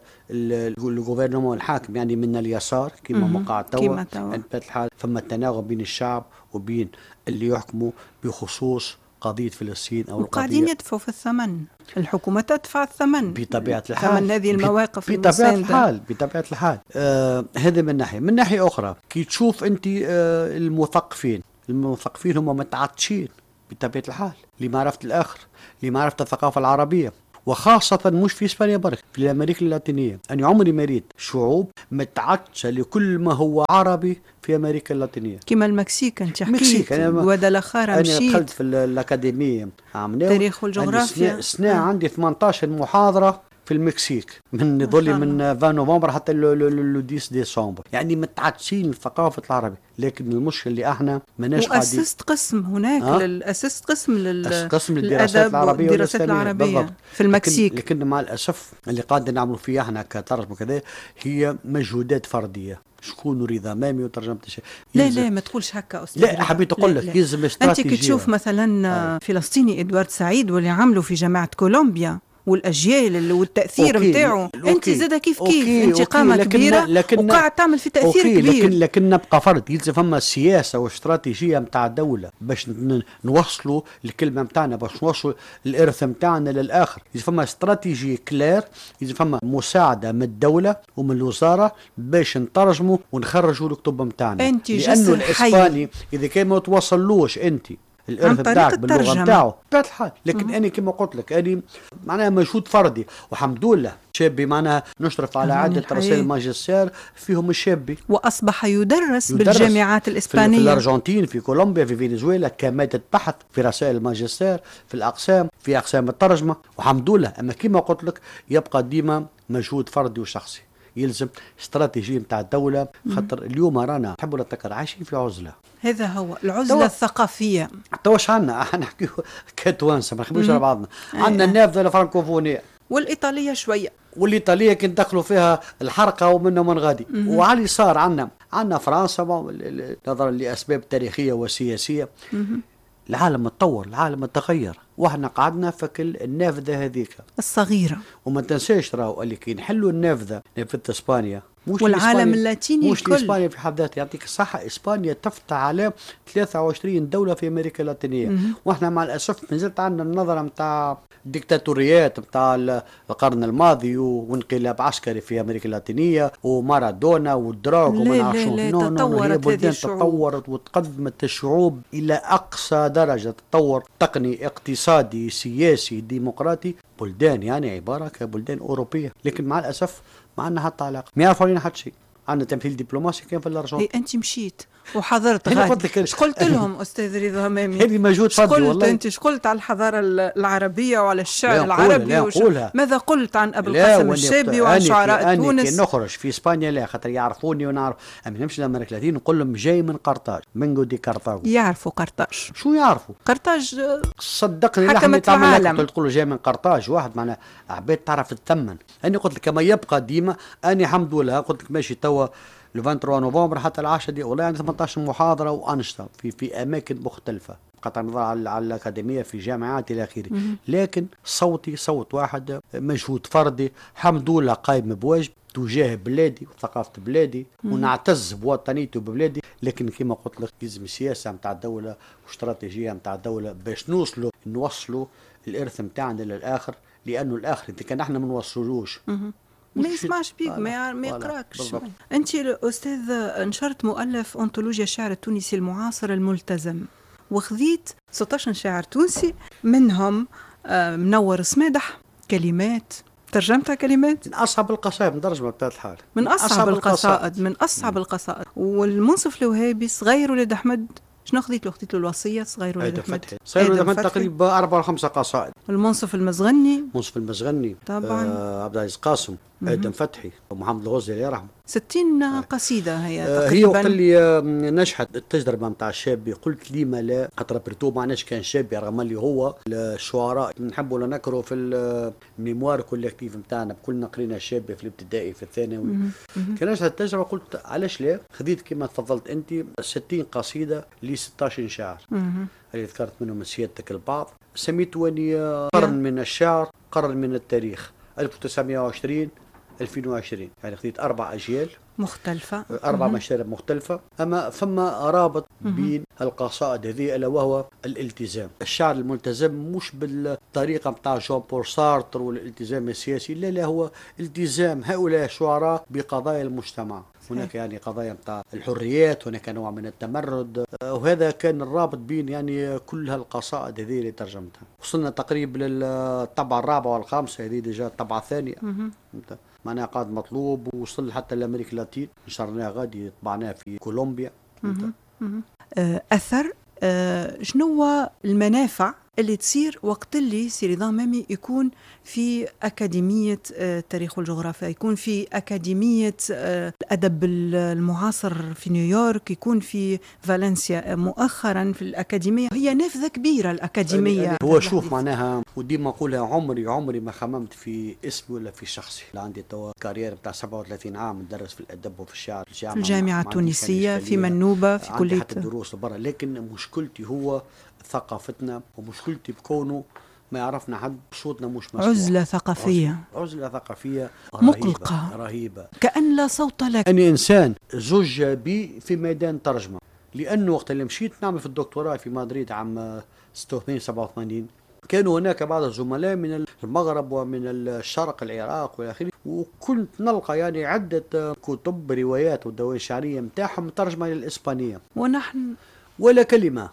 الجوفرنمون الحاكم يعني من اليسار كما وقع توا، كما توا. يعني بطبيعة الحال فما تناغم بين الشعب وبين اللي يحكموا بخصوص قضية فلسطين أو وقاعدين القضية. يدفعوا في الثمن، الحكومة تدفع الثمن بطبيعة الحال ثمن هذه المواقف بطبيعة المساندة. الحال بطبيعة الحال آه هذا من ناحية. من ناحية أخرى كي تشوف أنت آه المثقفين المثقفين هم متعطشين بطبيعة الحال لمعرفة الآخر، لمعرفة الثقافة العربية، وخاصة مش في إسبانيا برك، في أمريكا اللاتينية. أنا عمري ما ريت شعوب متعطشة لكل ما هو عربي في أمريكا اللاتينية. كما المكسيك أنت حكيت، أنا ودلخارة أنا مشيت. دخلت في الأكاديمية عملوا تاريخ والجغرافيا. سنة آه. عندي ثمانية عشر محاضرة في المكسيك من ظلي من عشرين نوفمبر حتى ل عشرة ديسمبر، يعني متعطشين الثقافة العربية. لكن المشكلة اللي احنا ماناش قاعدين. وأسست قسم هناك آه؟ لل... أسست قسم لل... قسم للدراسات العربية والدراسات العربية بالضبط. في المكسيك. لكن, لكن مع الأسف اللي قاعدين نعملوا فيه احنا كترجمة كذا هي مجهودات فردية. شكون رضا مامي وترجمة الشيء. لا لا ما تقولش هكا أستاذ. لا حبيت أقول لك يلزم استراتيجية. أنت كي تشوف مثلا آه. فلسطيني إدوارد سعيد واللي عملوا في جامعة كولومبيا والاجيال والتاثير نتاعو، انت زاده كيف كيف انت قامه لكن كبيره لكن وقاعد تعمل في تاثير أوكي كبير. لكن لكن نبقى فرد يلزم فما سياسه واستراتيجيه نتاع الدوله باش نوصلوا الكلمه نتاعنا، باش نوصلوا الارث نتاعنا للاخر. يلزم فما استراتيجيه كلير، يلزم فما مساعده من الدوله ومن الوزاره باش نترجموا ونخرجوا الكتب نتاعنا، لانه الاسباني اذا كان ما توصلوش انت الارث بتاعك باللغه بتاعه بتضحك. لكن مم. انا كما قلت لك انا معناها مجهود فردي، والحمد لله شابي معناها نشرف على عده رسائل ماجستير فيهم الشابي، واصبح يدرس, يدرس بالجامعات الاسبانيه في, في الارجنتين، في كولومبيا، في فنزويلا كماده بحث في رسائل الماجستير، في الاقسام، في اقسام الترجمه، والحمد لله. اما كما قلت لك يبقى ديما مجهود فردي وشخصي، يلزم استراتيجيه نتاع الدوله. خاطر اليوم رانا نحبوا نتذكر عايشين في عزله، هذا هو العزله تو... الثقافيه. توش عنا نحكي كتوانسه ما نحكيوش على بعضنا. عندنا النافذه الفرنكوفونيه والايطاليه شويه، والايطاليه كي ندخلوا فيها الحرقه ومنه من غادي. وعلى اليسار عندنا عندنا فرنسا نظرا لاسباب تاريخيه وسياسيه. مم. العالم تطور، العالم تغير، واحنا قعدنا فكل النافذه هذيك الصغيره. وما تنساش راهو اللي كي نحلوا النافذه نافذه اسبانيا مش والعالم اللاتيني مش الكل. اسبانيا في حد ذاتها يعطيك الصحه، اسبانيا تفتح على ثلاثة وعشرين دوله في امريكا اللاتينيه. مم. واحنا مع الاسف مازلت عندنا النظره نتاع الديكتاتوريات نتاع القرن الماضي وانقلاب عسكري في امريكا اللاتينيه ومارادونا والدراغ وما نعرفش. لا لا تطورت هذه الشعوب، تطورت وتقدمت الشعوب الى اقصى درجه تطور تقني اقتصادي سياسي ديمقراطي. بلدان يعني عباره كبلدان اوروبيه، لكن مع الاسف ما عندنا حتى علاقه، ما يعرفوا علينا حتى شيء. عندنا تمثيل دبلوماسي كان في الارجنتين. اي انت مشيت وحضرت غادي. ايش قلت لهم استاذ رضا همامي؟ هذه مجهود فردي والله. انت ايش قلت على الحضاره العربيه وعلى الشعر العربي؟ وش... ماذا قلت عن ابو القاسم الشابي وعن شعراء تونس؟ كي نخرج في اسبانيا لا خاطر يعرفوني ونعرف، اما نمشي لامريكا اللاتينيه نقول لهم جاي من قرطاج، منجو دي كارتاغو. يعرفوا قرطاج؟ شو يعرفوا؟ قرطاج صدقني حكمت العالم. تقول جاي من قرطاج واحد معنا عباد تعرف تثمن. انا قلت لك كما يبقى ديما انا الحمد لله قلت لك ماشي توا ل ثلاثة وعشرين نوفمبر حتى العاشرة دي والله عندي ثمانية عشر محاضرة وأنشطة في في أماكن مختلفة قطع النظر على, على الأكاديمية في جامعات إلى آخره. لكن صوتي صوت واحد، مجهود فردي الحمد لله قايم بواجب تجاه بلادي وثقافة بلادي ونعتز بوطنيتي وببلادي. لكن كما قلت لك لازم سياسة متاع الدولة واستراتيجية متاع الدولة باش نوصلوا نوصلوا الإرث متاعنا للآخر، لأنه الآخر إذا كان احنا ما نوصلوش ما يسمعش بيك، ما ما يقراكش. انت الاستاذ نشرت مؤلف انطولوجيا الشعر التونسي المعاصر الملتزم، وخذيت ستة عشر شاعر تونسي منهم منور سمادح كلمات ترجمتها كلمات من اصعب القصائد مترجمه بطبيعه الحال، من اصعب القصائد من اصعب القصائد. والمنصف الوهابي صغير ولد احمد شنو خذيت له؟ خذيت له الوصيه صغير ولد احمد، صغير ولد احمد تقريبا أربعة أو خمسة قصائد. المنصف المزغني المنصف المزغني طبعا آه عبد العزيز قاسم ادم فتحي ومحمد الغزي الله يرحمه. ستين قصيدة هي آه، تقريبا. هي وقت اللي آه، نجحت التجربة نتاع الشابي قلت لي ما لا، خاطر بريتو معناش كان شابي رغم اللي هو الشعراء نحبوا ولا نكروا في الميموار كوليكتيف نتاعنا، كلنا قرينا الشابي في الابتدائي في الثانوي. كان نجحت التجربة قلت علاش لا، خذيت كما تفضلت انت ستين قصيدة ل ستة عشر شاعر اللي ذكرت منهم سيادتك البعض، سميتوني آه، قرن من الشعر قرن من التاريخ ألف وتسعمائة وعشرين ألفين وعشرين، يعني خذيت أربع أجيال مختلفة، أربع مشارب مختلفة. أما فما رابط بين القصائد هذه ألا وهو الالتزام. الشعر الملتزم مش بالطريقة متاع جون بول سارتر والالتزام السياسي، لا لا، هو التزام هؤلاء الشعراء بقضايا المجتمع. هناك يعني قضايا متاع الحريات، هناك نوع من التمرد، وهذا كان الرابط بين يعني كل هالقصائد هذه اللي ترجمتها. وصلنا تقريبا للطبعة الرابعة والخامسة، هذه ديجا الطبعة الثانية معناها قاعد مطلوب، ووصل حتى لأمريكا اللاتين، نشرناه غادي طبعناه في كولومبيا. أثر أه شنو المنافع اللي تصير وقت اللي سي رضا مامي يكون في أكاديمية التاريخ والجغرافيا، يكون في أكاديمية الأدب المعاصر في نيويورك، يكون في فالنسيا مؤخرا في الأكاديمية، هي نافذة كبيرة الأكاديمية. هو شوف معناها، وديما نقولها، عمري عمري ما خممت في اسمي ولا في شخصي. عندي توا كارير بتاع سبعة وثلاثين عام ندرس في الأدب وفي الشعر في الجامعة, الجامعة التونسية في منوبة في كلية حتى الدروس برا، لكن مشكلتي هو ثقافتنا، ومشكلتي بكونه ما يعرفنا حد، صوتنا مش مسموع. عزلة ثقافية، عزلة ثقافية مقلقة رهيبة، كأن لا صوت لك. أنا إنسان زوج بي في ميدان ترجمة، لأنه وقت اللي مشيت نعمل في الدكتوراه في مدريد عام ستة وثمانين سبعة وثمانين، كانوا هناك بعض الزملاء من المغرب ومن الشرق العراق والى اخره، وكنت نلقى يعني عدة كتب روايات ودواوين شعرية متاعهم ترجمة للإسبانية، ونحن ولا كلمة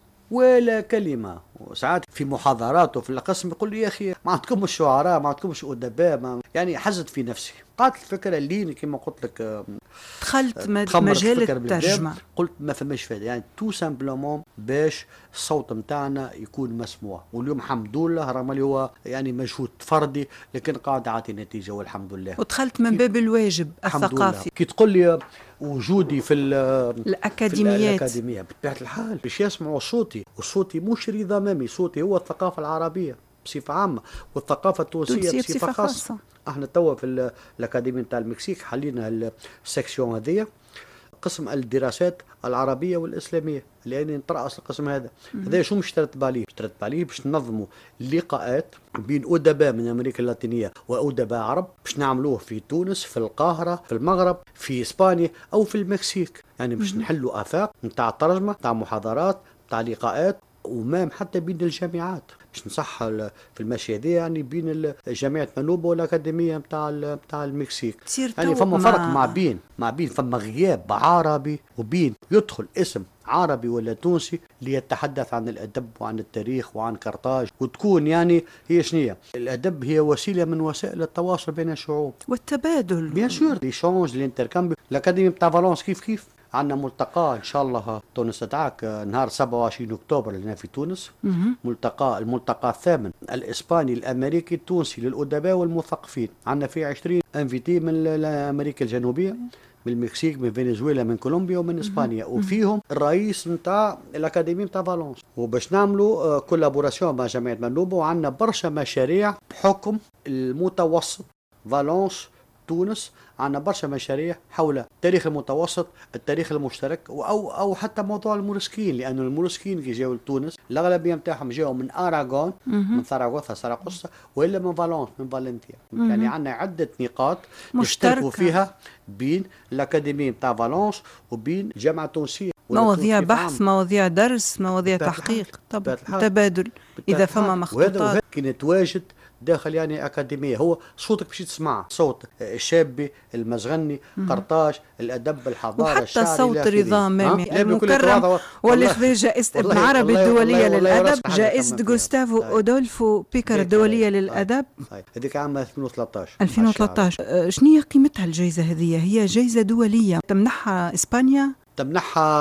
ولا كلمة. وساعات في محاضرات وفي القسم يقول لي يا أخي ما عندكمش شعراء، ما عندكمش أدباء، يعني حزت في نفسي. قالت الفكرة اللي كما قلت لك دخلت مجال الترجمة، قلت ما فماش فايدة، يعني تو سامبلومون باش الصوت متاعنا يكون مسموع. واليوم الحمد لله رغم اللي هو يعني مجهود فردي، لكن قاعد عاطي نتيجة والحمد لله. ودخلت من باب الواجب الثقافي. كي تقول لي وجودي في الأكاديميات، في الأكاديمية بطبيعة الحال باش يسمعوا صوتي، وصوتي مش رضا مامي، صوتي هو الثقافة العربية بصفة عامة والثقافة التونسية بصفة خاصة. احنا توا في الأكاديمية نتاع المكسيك حلينا السكسيون هذية، قسم الدراسات العربية والإسلامية، لأني نترأس القسم هذا. هذا شو مش ترتب عليه؟ ترتب عليه باش ننظموا لقاءات بين أدباء من أمريكا اللاتينية وأدباء عرب، باش نعملوه في تونس، في القاهرة، في المغرب، في إسبانيا أو في المكسيك، يعني باش نحلوا آفاق نتاع الترجمة، نتاع محاضرات، نتاع لقاءات، ومام حتى بين الجامعات باش نصح في المشي هذه، يعني بين جامعة منوبة والأكاديمية نتاع نتاع المكسيك. يعني فما فرق مع بين مع بين فما غياب عربي، وبين يدخل اسم عربي ولا تونسي ليتحدث عن الأدب وعن التاريخ وعن قرطاج، وتكون يعني هي شنية الأدب، هي وسيلة من وسائل التواصل بين الشعوب والتبادل، بيان سور ليشونج لينتركامبي. الأكاديمية نتاع فالنسيا كيف كيف عندنا ملتقى ان شاء الله تونس تدعك نهار سبعة وعشرين اكتوبر لنا في تونس، ملتقى الملتقى الثامن الاسباني الامريكي التونسي للادباء والمثقفين. عندنا فيه عشرين انفيتي من امريكا الجنوبيه، من المكسيك، من فنزويلا، من كولومبيا، ومن اسبانيا، وفيهم الرئيس نتاع الاكاديميه نتاع فالنسيا. وباش نعملوا كولابوراسيون مع جامعه منوبه، وعندنا برشا مشاريع بحكم المتوسط فالنسيا تونس. عندنا برشا مشاريع حول التاريخ المتوسط، التاريخ المشترك، او او حتى موضوع المورسكيين، لانه المورسكيين كي جاوا لتونس الاغلبيه نتاعهم جاوا من اراغون، من سراغوثا سراقسطة، والا من فالنسيا من فالنتيا. يعني عندنا عده نقاط يشتركوا فيها بين الاكاديميه نتاع فالنسيا وبين الجامعه التونسيه، مواضيع بحث، مواضيع درس، مواضيع تحقيق، طبعا تبادل اذا فما مخطوطات. وهذا كي نتواجد داخل يعني أكاديمية، هو صوتك باش تسمع، صوت الشابي، المزغني، قرطاج، الأدب، الحضارة، وحتى صوت رضا مامي المكرم واللي خذ جائزة ابن عربي الدولية للأدب، جائزة غوستافو أودولفو بيكر الدولية للأدب، هذيك عام ألفين وثلاثة عشر. ألفين وثلاثة عشر. شنو هي قيمتها الجائزة هذه؟ هي جائزة دولية تمنحها إسبانيا؟ تمنحها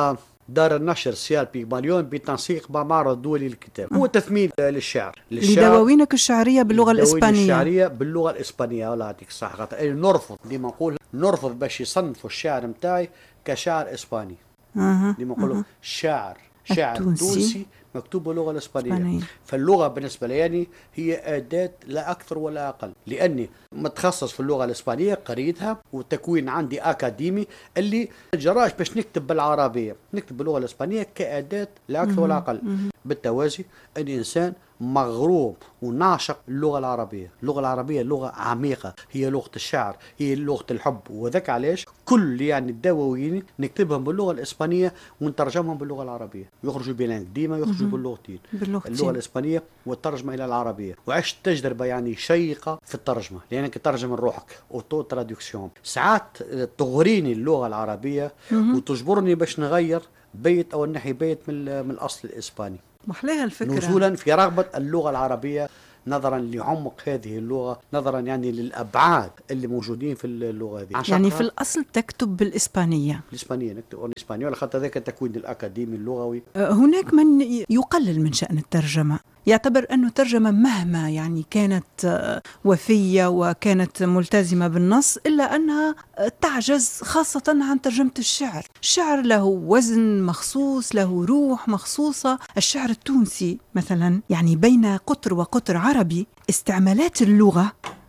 دار النشر سيال بيغماليون بتنسيق مع معرض دولي للكتاب. هو تثمين للشعر، لدواوينك الشعرية باللغة الإسبانية. الشعرية باللغة الإسبانية. والله يعطيك الصحة. نرفض ديما نقول نرفض باش يصنفوا الشعر متاعي كشعر إسباني. أه. ديما نقولوا أه. شعر شعر التونسي. تونسي مكتوب باللغة الإسبانية. إسبانية. فاللغة بالنسبة لي يعني هي أداة لا أكثر ولا أقل، لأني متخصص في اللغة الإسبانية، قريتها وتكوين عندي أكاديمي اللي جراش باش نكتب بالعربية، نكتب باللغة الإسبانية كأداة لا أكثر ولا أقل. بالتوازي الإنسان مغروم ونعشق اللغة العربية. اللغة العربية لغة عميقة، هي لغة الشعر، هي لغة الحب، وذاك علاش كل يعني الدواوين نكتبهم باللغة الإسبانية ونترجمهم باللغة العربية، يخرجوا بيلانغ ديما، يخرجوا باللغتين، اللغة الإسبانية والترجمة إلى العربية. وعشت تجربة يعني شيقة في الترجمة، لأنك ترجم روحك أوتو تراديكسيون. ساعات تغريني اللغة العربية وتجبرني باش نغير بيت أو نحي بيت من, من الأصل الإسباني، محلاها الفكرة، نزولا في رغبة اللغة العربية، نظرا لعمق هذه اللغة، نظرا يعني للأبعاد اللي موجودين في اللغة هذه. يعني في الأصل تكتب بالإسبانية. الإسبانية نكتب بالإسبانية لخاطر ذاك التكوين الأكاديمي اللغوي. هناك من يقلل من شأن الترجمة، يعتبر أن الترجمة مهما يعني كانت وفية وكانت ملتزمة بالنص إلا أنها تعجز، خاصة عن ترجمة الشعر. الشعر له وزن مخصوص، له روح مخصوصة. الشعر التونسي مثلا يعني بين قطر وقطر عربي استعمالات اللغة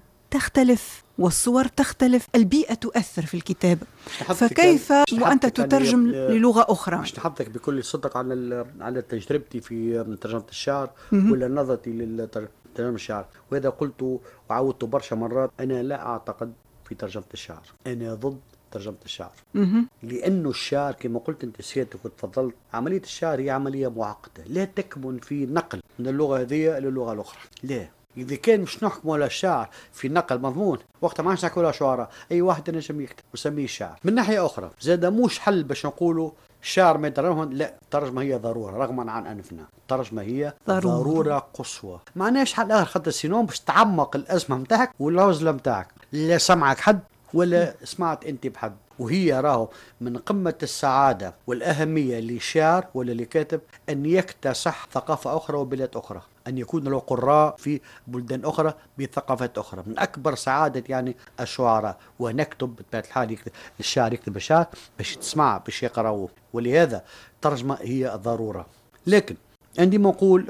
تختلف والصور تختلف، البيئة تؤثر في الكتابة، فكيف وأنت تترجم يعني للغة أخرى؟ مش نحدثك بكل صدق على على تجربتي في ترجمة الشعر ولا نظرتي لترجمة الشعر، وإذا قلت وعودت برشا مرات أنا لا أعتقد في ترجمة الشعر، أنا ضد ترجمة الشعر. لأنه الشعر كما قلت أنت سيادتك وتفضلت، عملية الشعر هي عملية معقدة لا تكمن في نقل من اللغة هذه إلى اللغة الأخرى. لا، إذا كان مش نحكم على الشعر في نقل مضمون وقتها ما نحكي على شعراء، أي واحد نجم يكتب وسميه الشعر. من ناحية أخرى زاد موش حل باش نقولوا الشعر ما يترجمه، لا، الترجمة هي ضرورة رغما عن أنفنا، الترجمة هي ضرورة, ضرورة قصوى. معناش حل آخر خاطر سينون باش تعمق الأزمة متاعك والعزلة متاعك، لا سمعك حد ولا سمعت أنت بحد. وهي راهو من قمة السعادة والأهمية للشاعر ولا لكاتب أن يكتسح ثقافة أخرى وبلاد أخرى، أن يكون له قراء في بلدان أخرى بثقافات أخرى. من أكبر سعادة يعني الشعراء، ونكتب بطبيعة الحال يكتب الشاعر، يكتب الشعر باش تسمع باش يقرأوه، ولهذا الترجمة هي ضرورة. لكن عندما نقول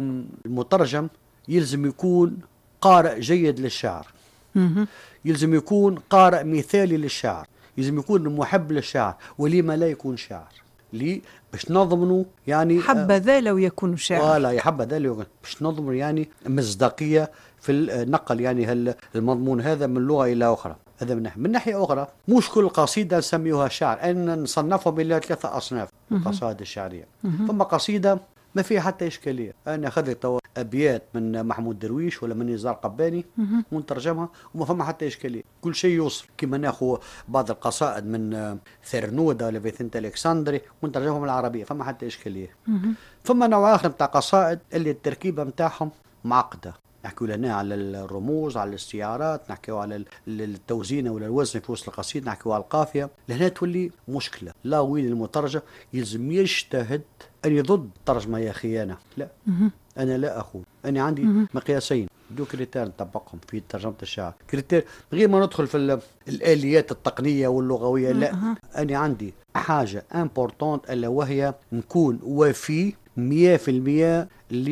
المترجم يلزم يكون قارئ جيد للشعر، يلزم يكون قارئ مثالي للشعر، يلزم يكون محب للشعر، ولما لا يكون شاعر لي باش نضمنه يعني حبذا لو يكون شاعر، ولا يحبذا لو باش نضمن يعني مصداقية في النقل يعني المضمون هذا من لغة إلى أخرى. هذا من ناحية. من ناحية أخرى مش كل قصيدة نسميوها شعر، أن نصنفهم إلى ثلاثة أصناف القصائد الشعرية. ثم قصيدة ما فيها حتى إشكالية، أنا أخذت أبيات من محمود درويش ولا من نزار قباني ونترجمها وما فما حتى إشكالية، كل شيء يوصل. كما ناخذ بعض القصائد من ثرنودة ولا فيثنت الكسندري ونترجمهم العربية فما حتى إشكالية. فما نوع آخر نتاع قصائد اللي التركيبة نتاعهم معقدة، نحكيو لهنا على الرموز، على الاستعارات، نحكيو على التوزينة ولا الوزن في وسط القصيدة، نحكيو على القافية. لهنا تولي مشكلة. لا، وين المترجم يلزم يجتهد أن يضد الترجمة يا خيانة، لا، أنا لا أخون. أنا عندي مقياسين دو كريتير نطبقهم في ترجمة الشعر، كريتير غير ما ندخل في الآليات التقنية واللغوية، لا، أنا عندي حاجة امبورطونت ألا وهي نكون وفي مية في المية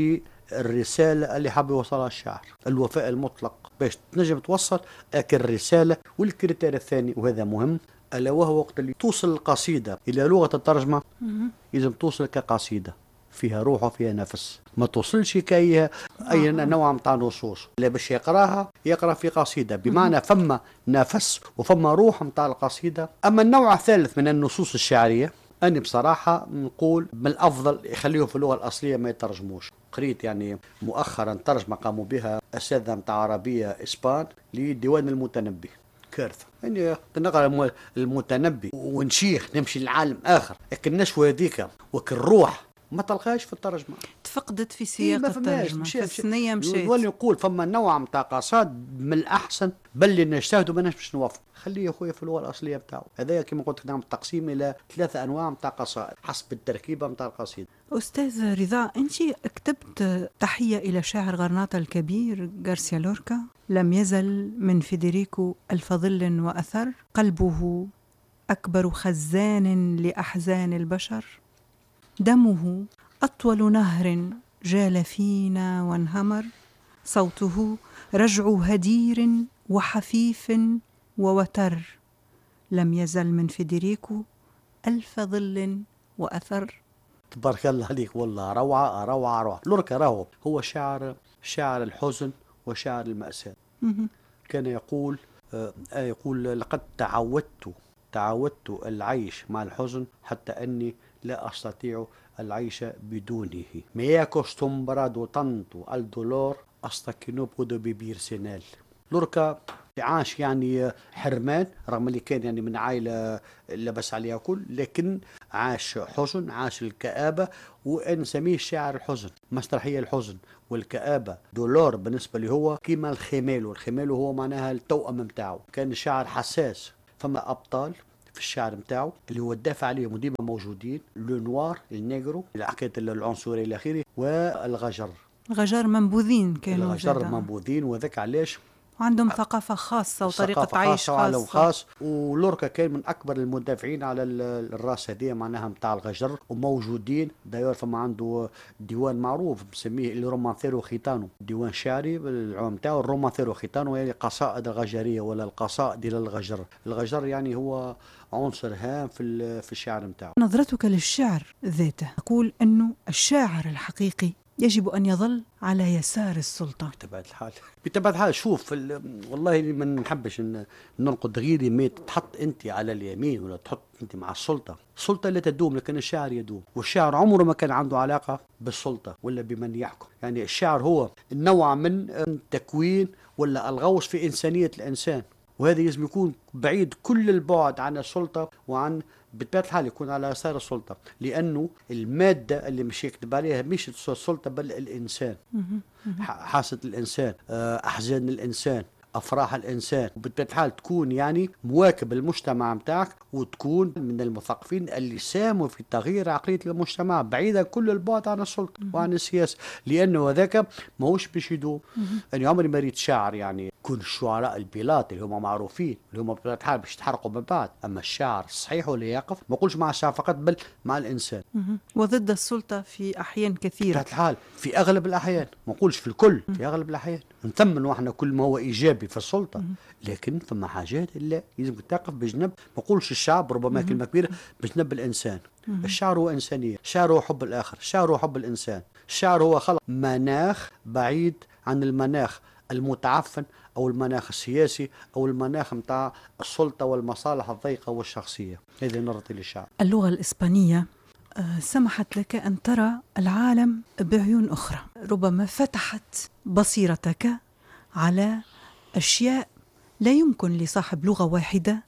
الرسالة اللي حاب يوصلها الشاعر، الوفاء المطلق باش تنجم توصل أك الرسالة. والكريتير الثاني وهذا مهم ألا وهو وقت اللي توصل القصيدة إلى لغة الترجمة يجب توصل كقصيدة فيها روح وفيها نفس، ما توصلش كأي أي نوع متاع نصوص، لا باش يقراها يقرأ في قصيدة بمعنى فما نفس وفما روح متاع القصيدة. أما النوع الثالث من النصوص الشعرية أنا بصراحة نقول من الأفضل يخليهم في اللغة الأصلية ما يترجموش. قريت يعني مؤخرا ترجمة قاموا بها أساتذة متاع عربية إسبان لديوان المتنبي، كارثة. يعني نقرأ المتنبي ونشيخ نمشي لعالم آخر، لكن النشوة هذيك وك الروح ما تلقاش في الترجمة، تفقدت في إيه سياق ما فماش. الترجمة، مشي في الثنية مشيت. نولي نقول فما نوع متاع قصائد من الأحسن بل اللي نجتهدوا ما باش نوفق، خليه يا خويا في اللغة الأصلية بتاعه. هذا كما قلت لك نعمل تقسيم إلى ثلاثة أنواع متاع قصائد حسب التركيبة متاع القصيدة. أستاذ رضا، أنت كتبت تحية إلى شاعر غرناطة الكبير غارسيا لوركا: لم يزل من فيدريكو ألف ظل وأثر، قلبه أكبر خزان لأحزان البشر، دمه أطول نهر جال فينا وانهمر، صوته رجع هدير وحفيف ووتر، لم يزل من فيدريكو ألف ظل وأثر. تبارك الله عليك، والله روعة روعة روعة. لوركا راهو هو شاعر شاعر الحزن وشاعر المأساة. كان يقول آه يقول لقد تعودت تعودت العيش مع الحزن حتى أني لا أستطيع العيش بدونه. مياكوس تومبرادو تانتو الدولور أستكينو بودو ببيرسينال. لوركا عاش يعني حرمان رغم اللي كان يعني من عائلة لبس عليها كل، لكن عاش حزن، عاش الكآبة، ونسميه شاعر الحزن. مسرحية الحزن والكآبة دولور بالنسبة له هو كيما الخميلو. الخميلو هو معناها التوأم متاعه. كان شاعر حساس. فما أبطال في الشعر متاعه اللي هو الدافع عليهم ديما موجودين: لو نوار، النيجرو، حكاية العنصرية إلى آخره، والغجر. الغجر منبوذين كانوا، الغجر منبوذين، وذاك علاش عندهم ثقافة خاصة وطريقة عيش خاصة خاص. ولوركا كان من أكبر المدافعين على الراس هذه معناها متاع الغجر، وموجودين دايور. فما عنده ديوان معروف مسميه الرومانثيرو خيتانو، ديوان شعري بالعام متاعو الرومانثيرو خيتانو، يعني قصائد الغجرية ولا القصائد إلى الغجر. الغجر يعني هو عنصر هام في في الشعر متاعو. نظرتك للشعر ذاته تقول أنه الشاعر الحقيقي يجب أن يظل على يسار السلطة بطبيعة الحال. بطبيعة الحال شوف والله ما نحبش ننقد غيري، ما تحط أنت على اليمين ولا تحط أنت مع السلطة. السلطة لا تدوم لكن الشعر يدوم، والشعر عمره ما كان عنده علاقة بالسلطة ولا بمن يحكم. يعني الشعر هو النوع من التكوين ولا الغوص في إنسانية الإنسان، وهذا لازم يكون بعيد كل البعد عن السلطة وعن بطبيعة الحال يكون على يسار السلطة، لأنه المادة اللي مش يكتب عليها مش السلطة بل الإنسان، حاسة الإنسان، أحزان الإنسان، أفراح الإنسان. وبطبيعة الحال تكون يعني مواكب المجتمع متاعك، وتكون من المثقفين اللي ساهموا في تغيير عقلية المجتمع بعيدا كل البعد عن السلطة وعن السياسة، لأنه هذاك ماهوش باش يدوم. أنا عمري ما ريت شاعر يعني كل الشعراء البلاط اللي هم معروفين اللي هم بطبيعة الحال باش يتحرقوا من بعد، أما الشاعر الصحيح واللي يقف ما قولش مع الشعر فقط بل مع الإنسان وضد السلطة في أحيان كثيرة. بطبيعة الحال في أغلب الأحيان، ما نقولش في الكل، في أغلب الأحيان نثمن واحنا كل ما هو إيجابي في السلطة، لكن فما حاجات اللي لازم تقف بجنب. ما نقولش الشعب ربما كلمة كبيرة، بجنب الإنسان. الشعر هو إنسانية، الشعر هو حب الآخر، الشعر هو حب الإنسان، الشعر هو خلق مناخ بعيد عن المناخ المتعفن أو المناخ السياسي أو المناخ متاع السلطة والمصالح الضيقة والشخصية. هذه نظرتي للشعر. اللغة الإسبانية سمحت لك أن ترى العالم بعيون أخرى، ربما فتحت بصيرتك على أشياء لا يمكن لصاحب لغة واحدة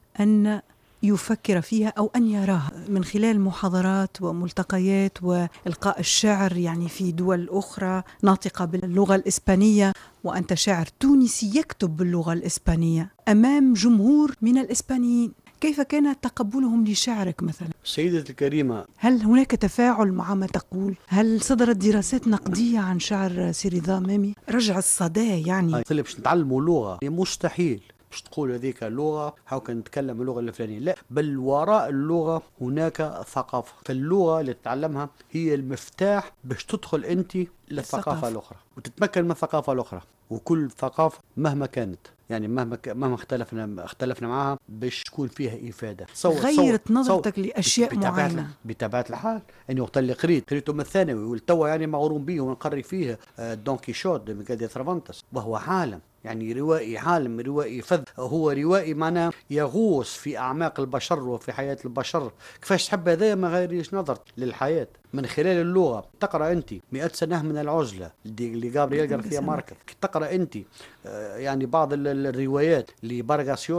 أن يفكر فيها أو أن يراها، من خلال محاضرات وملتقيات وإلقاء الشعر يعني في دول أخرى ناطقة باللغة الإسبانية، وأنت شاعر تونسي يكتب باللغة الإسبانية أمام جمهور من الإسبانيين. كيف كان تقبلهم لشعرك مثلا؟ سيدتي الكريمة، هل هناك تفاعل مع ما تقول؟ هل صدرت دراسات نقدية عن شعر سي رضا مامي؟ رجع الصدى يعني اللي باش نتعلموا لغة مستحيل مش تقول هذيك اللغة هاو كان نتكلم اللغة الفلانية، لا، بل وراء اللغة هناك ثقافة. فاللغة اللي تتعلمها هي المفتاح باش تدخل أنت للثقافة الأخرى وتتمكن من الثقافة الأخرى. وكل ثقافة مهما كانت يعني مهما ك... مهما اختلفنا اختلفنا معها باش تكون فيها إفادة. صور غيرت صور نظرتك صور لأشياء معينة. بطبيعة الحال أني وقت اللي قريت قريته من الثانوي والتوا يعني مغروم به ونقري فيه دون كيشوت ميغادي ثرافانتس، وهو عالم يعني روائي، عالم روائي فذ، هو روائي معناه يغوص في أعماق البشر وفي حياة البشر. كيفاش تحب هذا ما غيريش نظرت للحياة من خلال اللغة. تقرأ أنت مئة سنة من العزلة اللي جابرييل غارسيا ماركيز، تقرأ أنت يعني بعض الروايات لبارغاس يوسا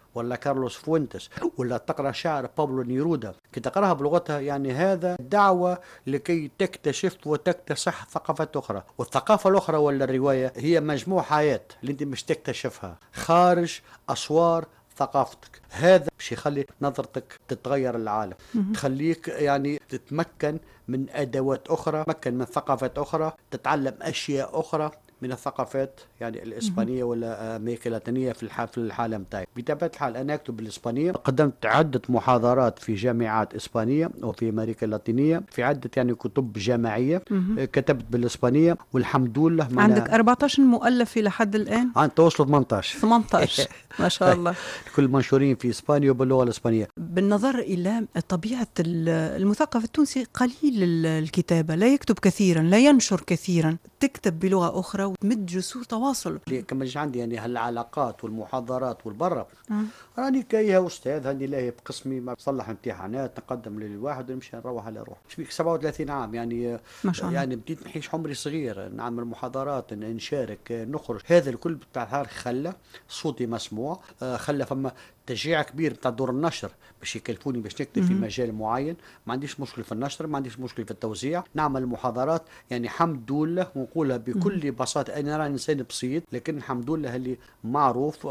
ولا كارلوس فوينتس، ولا تقرأ شعر بابلو نيرودا، كي تقرأها بلغتها يعني هذا دعوة لكي تكتشف وتكتسح ثقافات أخرى. والثقافة الأخرى ولا الرواية هي مجموع حياة اللي أنت مش تكتشفها خارج أسوار ثقافتك. هذا باش يخلي نظرتك تتغير العالم، تخليك يعني تتمكن من أدوات أخرى، تتمكن من ثقافات أخرى، تتعلم أشياء أخرى من الثقافات يعني الإسبانية ولا أمريكا اللاتينية في الح- في الحالة متاعي. بطبيعة الحال أنا أكتب بالإسبانية، قدمت عدة محاضرات في جامعات إسبانية وفي أمريكا اللاتينية، في عدة يعني كتب جامعية كتبت بالإسبانية، والحمد لله. عندك أربعة عشر مؤلف إلى حد الآن؟ عن توصلوا ثمانية عشر ثمانية عشر ما شاء الله، كل منشورين في إسبانيا وباللغة الإسبانية. بالنظر إلى طبيعة المثقف التونسي قليل الكتابة، لا يكتب كثيرا، لا ينشر كثيرا، تكتب بلغة أخرى وتمد جسور تواصل. كما عندي يعني هالعلاقات والمحاضرات والبرة، راني كايها أستاذ هاني لاهي بقسمي، ما بصلح امتحانات، نقدم للواحد ونمشي نروح على روح. شبيك سبعة وثلاثين عام يعني، ما شاء الله. يعني بديت نحيش عمري صغير، نعمل محاضرات، نشارك، نخرج، هذا الكل بتاع خلى صوتي مسموع، خلى فما تشجيع كبير بتاع دور النشر باش يكلفوني باش نكتب في مجال معين. ما عنديش مشكل في النشر، ما عنديش مشكل في التوزيع، نعمل محاضرات يعني الحمد لله، ونقولها بكل بساطة. أنا راني إنسان بسيط لكن الحمد لله اللي معروف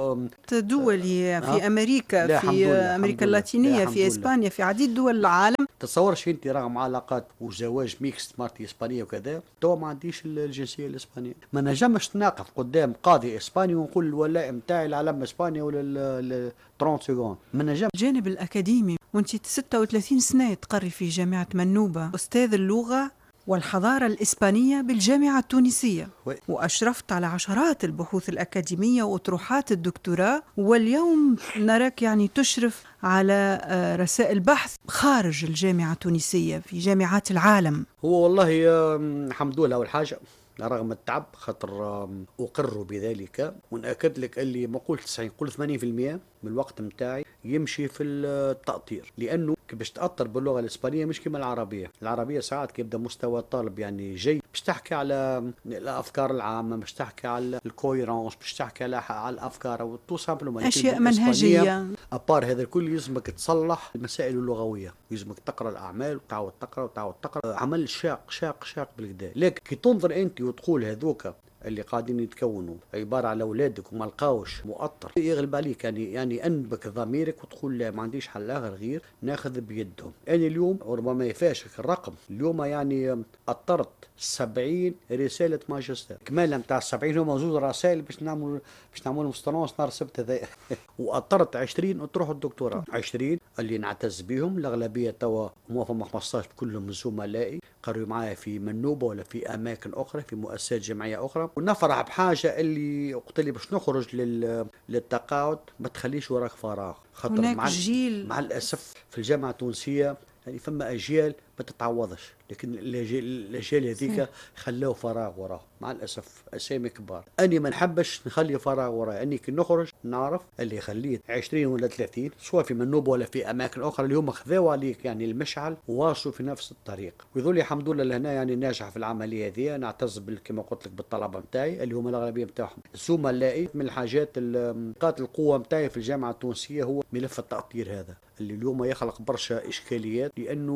دولي في أه؟ أمريكا، في أمريكا اللاتينية، في إسبانيا، في عديد دول العالم. تصورش انت رغم علاقات وزواج ميكس مارتي اسبانيه وكذا، تو ما عنديش الجنسيه الاسبانيه. ما نجمش نقف قدام قاضي اسباني ونقول الولاء نتاعي العلم اسبانيا ولا ثلاثين سكوند، ما نجم. الجانب الاكاديمي، وانت ستة وثلاثين سنه تقري في جامعه منوبه، استاذ اللغه والحضارة الإسبانية بالجامعة التونسية، وأشرفت على عشرات البحوث الأكاديمية وأطروحات الدكتوراه، واليوم نراك يعني تشرف على رسائل بحث خارج الجامعة التونسية في جامعات العالم. هو والله الحمد لله، أول حاجة رغم التعب خاطر أقر بذلك، ونأكد لك اللي ما قلت تسعين قلت ثمانين بالمئة من الوقت متاعي يمشي في التأطير، لأنه باش تأطر باللغة الإسبانية مش كما العربية. العربية ساعات كيبدا مستوى الطالب يعني جيد، باش تحكي على الأفكار العامة، باش تحكي على الكويرونس، باش تحكي على على الأفكار وتو سامبلومون أشياء منهجية. أبار هذا الكل يلزمك تصلح المسائل اللغوية، يلزمك تقرأ الأعمال وتعاود تقرأ وتعاود تقرأ، عمل شاق شاق شاق بالكدا. لكن كي تنظر أنت وتقول هذوك اللي قاعدين يتكونوا عبارة على أولادك وما لقاوش مؤطر، يغلب عليك يعني يعني أنبك ضميرك وتقول لا، ما عنديش حل آخر غير ناخذ بيدهم. أنا اليوم وربما يفاشك الرقم، اليوم يعني أطرت سبعين رسالة ماجستير، كمالة متاع السبعين هما زوج رسائل باش نعمل باش نعمل مستنص نهار السبت هذا وأطرت عشرين وتروح الدكتوراه. عشرين اللي نعتز بهم، الأغلبية توا موافق خمسطاش كلهم زملائي قروا معايا في منوبة ولا في أماكن أخرى في مؤسسات جمعية أخرى. ونفرح بحاجة اللي وقت اللي باش نخرج لل... للتقاعد ما تخليش وراك فراغ، خاطر هناك مع, جيل مع الأسف في الجامعة التونسية يعني فما أجيال ما تتعوضش، لكن الأجيال هذيك خلاو فراغ وراه مع الأسف، أسامي كبار. أني ما نحبش نخلي فراغ وراه، أني كي نخرج نعرف اللي خليت عشرين ولا ثلاثين سواء في منوبة ولا في أماكن أخرى اللي هم خذاوا عليك يعني المشعل وواصلوا في نفس الطريق. ويظل الحمد لله لهنا يعني ناجح في العملية هذه. نعتز كما قلت لك بالطلبة متاعي اللي هم الأغلبية متاعهم زملائي. من الحاجات نقاط القوة متاعي في الجامعة التونسية هو ملف التأطير هذا اللي اليوم يخلق برشا إشكاليات، لأنه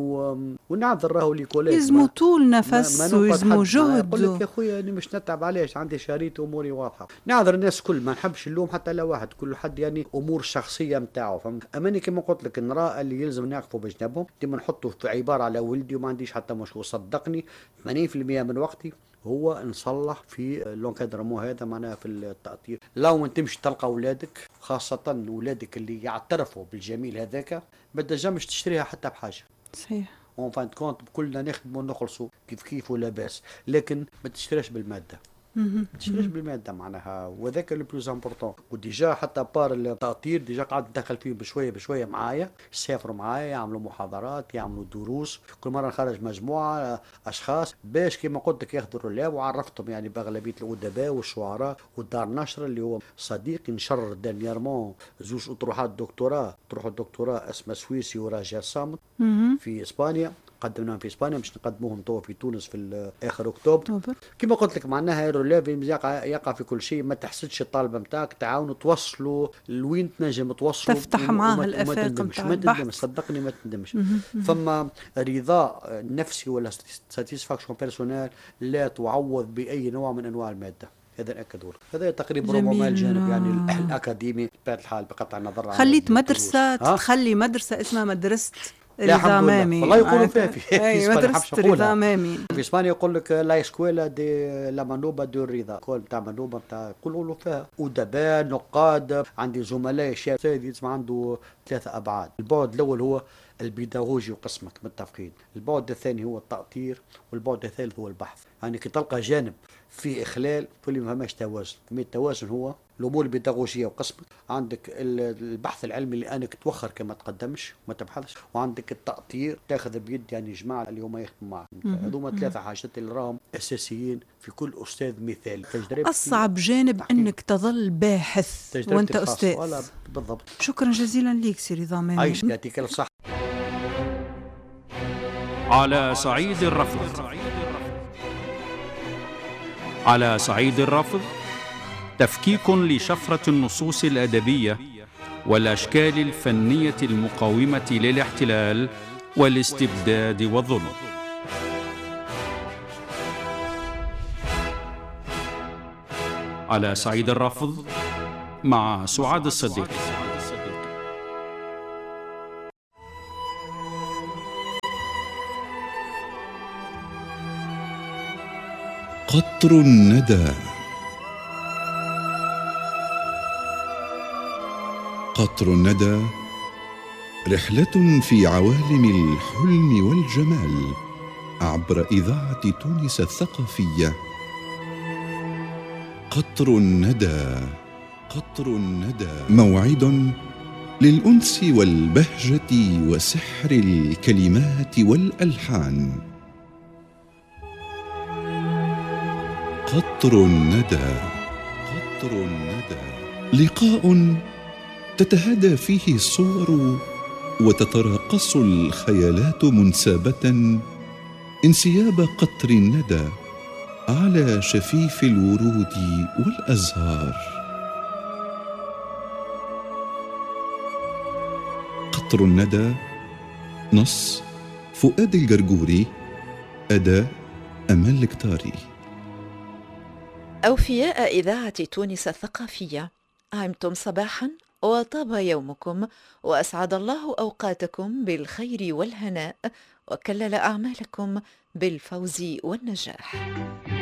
ونعذر راهو لي كوليج يزمو طول نفس ويزمو جهد. يقول لك يا خويا أنا مش نتعب علاش عندي شريط أموري واضحة. نعذر الناس كل، ما نحبش اللوم حتى لا واحد، كل حد يعني أمور شخصية متاعه فهمت. أماني كما قلت لك نرى اللي يلزم نقفوا بجنبهم، ديما نحطه في عبارة على ولدي وما عنديش حتى مشكل. صدقني ثمانين بالمئة من وقتي هو نصلح في لونكادرمون هذا معناها في التأطير. لو انت تمشي تلقى اولادك، خاصة اولادك اللي يعترفوا بالجميل هذاك، ما تنجمش تشتريها حتى بحاجة. صحيح. اون فان كونت كلنا نخدموا ونخلصوا كيف كيف ولا باس، لكن ما تشتريش بالمادة. ما تشتريش بالمادة معناها، وذاك لو بلوز امبورطون. وديجا حتى بار التأطير ديجا قاعد ندخل فيهم بشوية بشوية معايا، يسافروا معايا، يعملوا محاضرات، يعملوا دروس، كل مرة نخرج مجموعة أشخاص باش كما قلت لك ياخذوا الرولاب. وعرفتهم يعني بأغلبية الأدباء والشعراء والدار نشر اللي هو صديقي نشر دانييرمون زوج أطروحات دكتوراه، أطروحة دكتوراه اسمها سويسي وراجع صامت في إسبانيا. قدمناهم في اسبانيا باش نقدموهم توا في تونس في اخر اكتوبر. أكتوبر. كما قلت لك معناها الروليف يقع, يقع في كل شيء، ما تحسدش الطالبه نتاعك، تعاونوا توصلوا لوين تنجم توصلوا، تفتح معاه الافاق نتاع ما البحث. تندمش، صدقني ما تندمش. فما رضا نفسي ولا ساتيسفاكشن بيرسونيل لا تعوض باي نوع من انواع الماده، هذا نأكده لك. هذا تقريبا ربما الجانب يعني الأكاديمي بطبيعة الحال بقطع النظر عن خليت مدرسة تخلي مدرسة اسمها مدرسة رضا مامي. والله يقولوا فيها في في مدرسة رضا مامي في اسبانيا يقول لك لا اسكويلا دي لا مانوبا دو رضا، يقول نتاع مانوبا نتاع يقولوا فيها أدباء نقاد. عندي زملاء شيخ سيد يسمع عنده ثلاثة أبعاد. البعد الأول هو البيداغوجي وقسمك متفقين، البعد الثاني هو التأطير، والبعد الثالث هو البحث. يعني كي تلقى جانب في إخلال تقول لي ما فماش توازن. التوازن هو الأمور البيداغوجية وقسمك، عندك البحث العلمي اللي أنك توخر كما تقدمش وما تبحثش، وعندك التأطير تاخذ بيد يعني جماعة اليوم يخدموا معك. هذوما ثلاثة حاجات اللي راهم أساسيين في كل أستاذ مثالي. أصعب جانب أنك تظل باحث وأنت أستاذ. ولا بالضبط. شكرا جزيلا ليك سي رضا مامي. عايش يعطيك الصحة. على صعيد الرفض. على صعيد الرفض تفكيك لشفرة النصوص الأدبية والأشكال الفنية المقاومة للاحتلال والاستبداد والظلم. على صعيد الرفض مع سعاد الصديق. قطر الندى. قطر الندى رحلة في عوالم الحلم والجمال عبر إذاعة تونس الثقافية. قطر الندى. قطر الندى موعد للأنس والبهجة وسحر الكلمات والألحان. قطر الندى. قطر الندى لقاء تتهادى فيه الصور وتتراقص الخيالات منسابة انسياب قطر الندى على شفيف الورود والأزهار. قطر الندى نص فؤاد الجرجوري، أداء أمال الكتاري. أوفياء إذاعة تونس الثقافية، عمتم صباحا وطاب يومكم وأسعد الله أوقاتكم بالخير والهناء وكلل أعمالكم بالفوز والنجاح.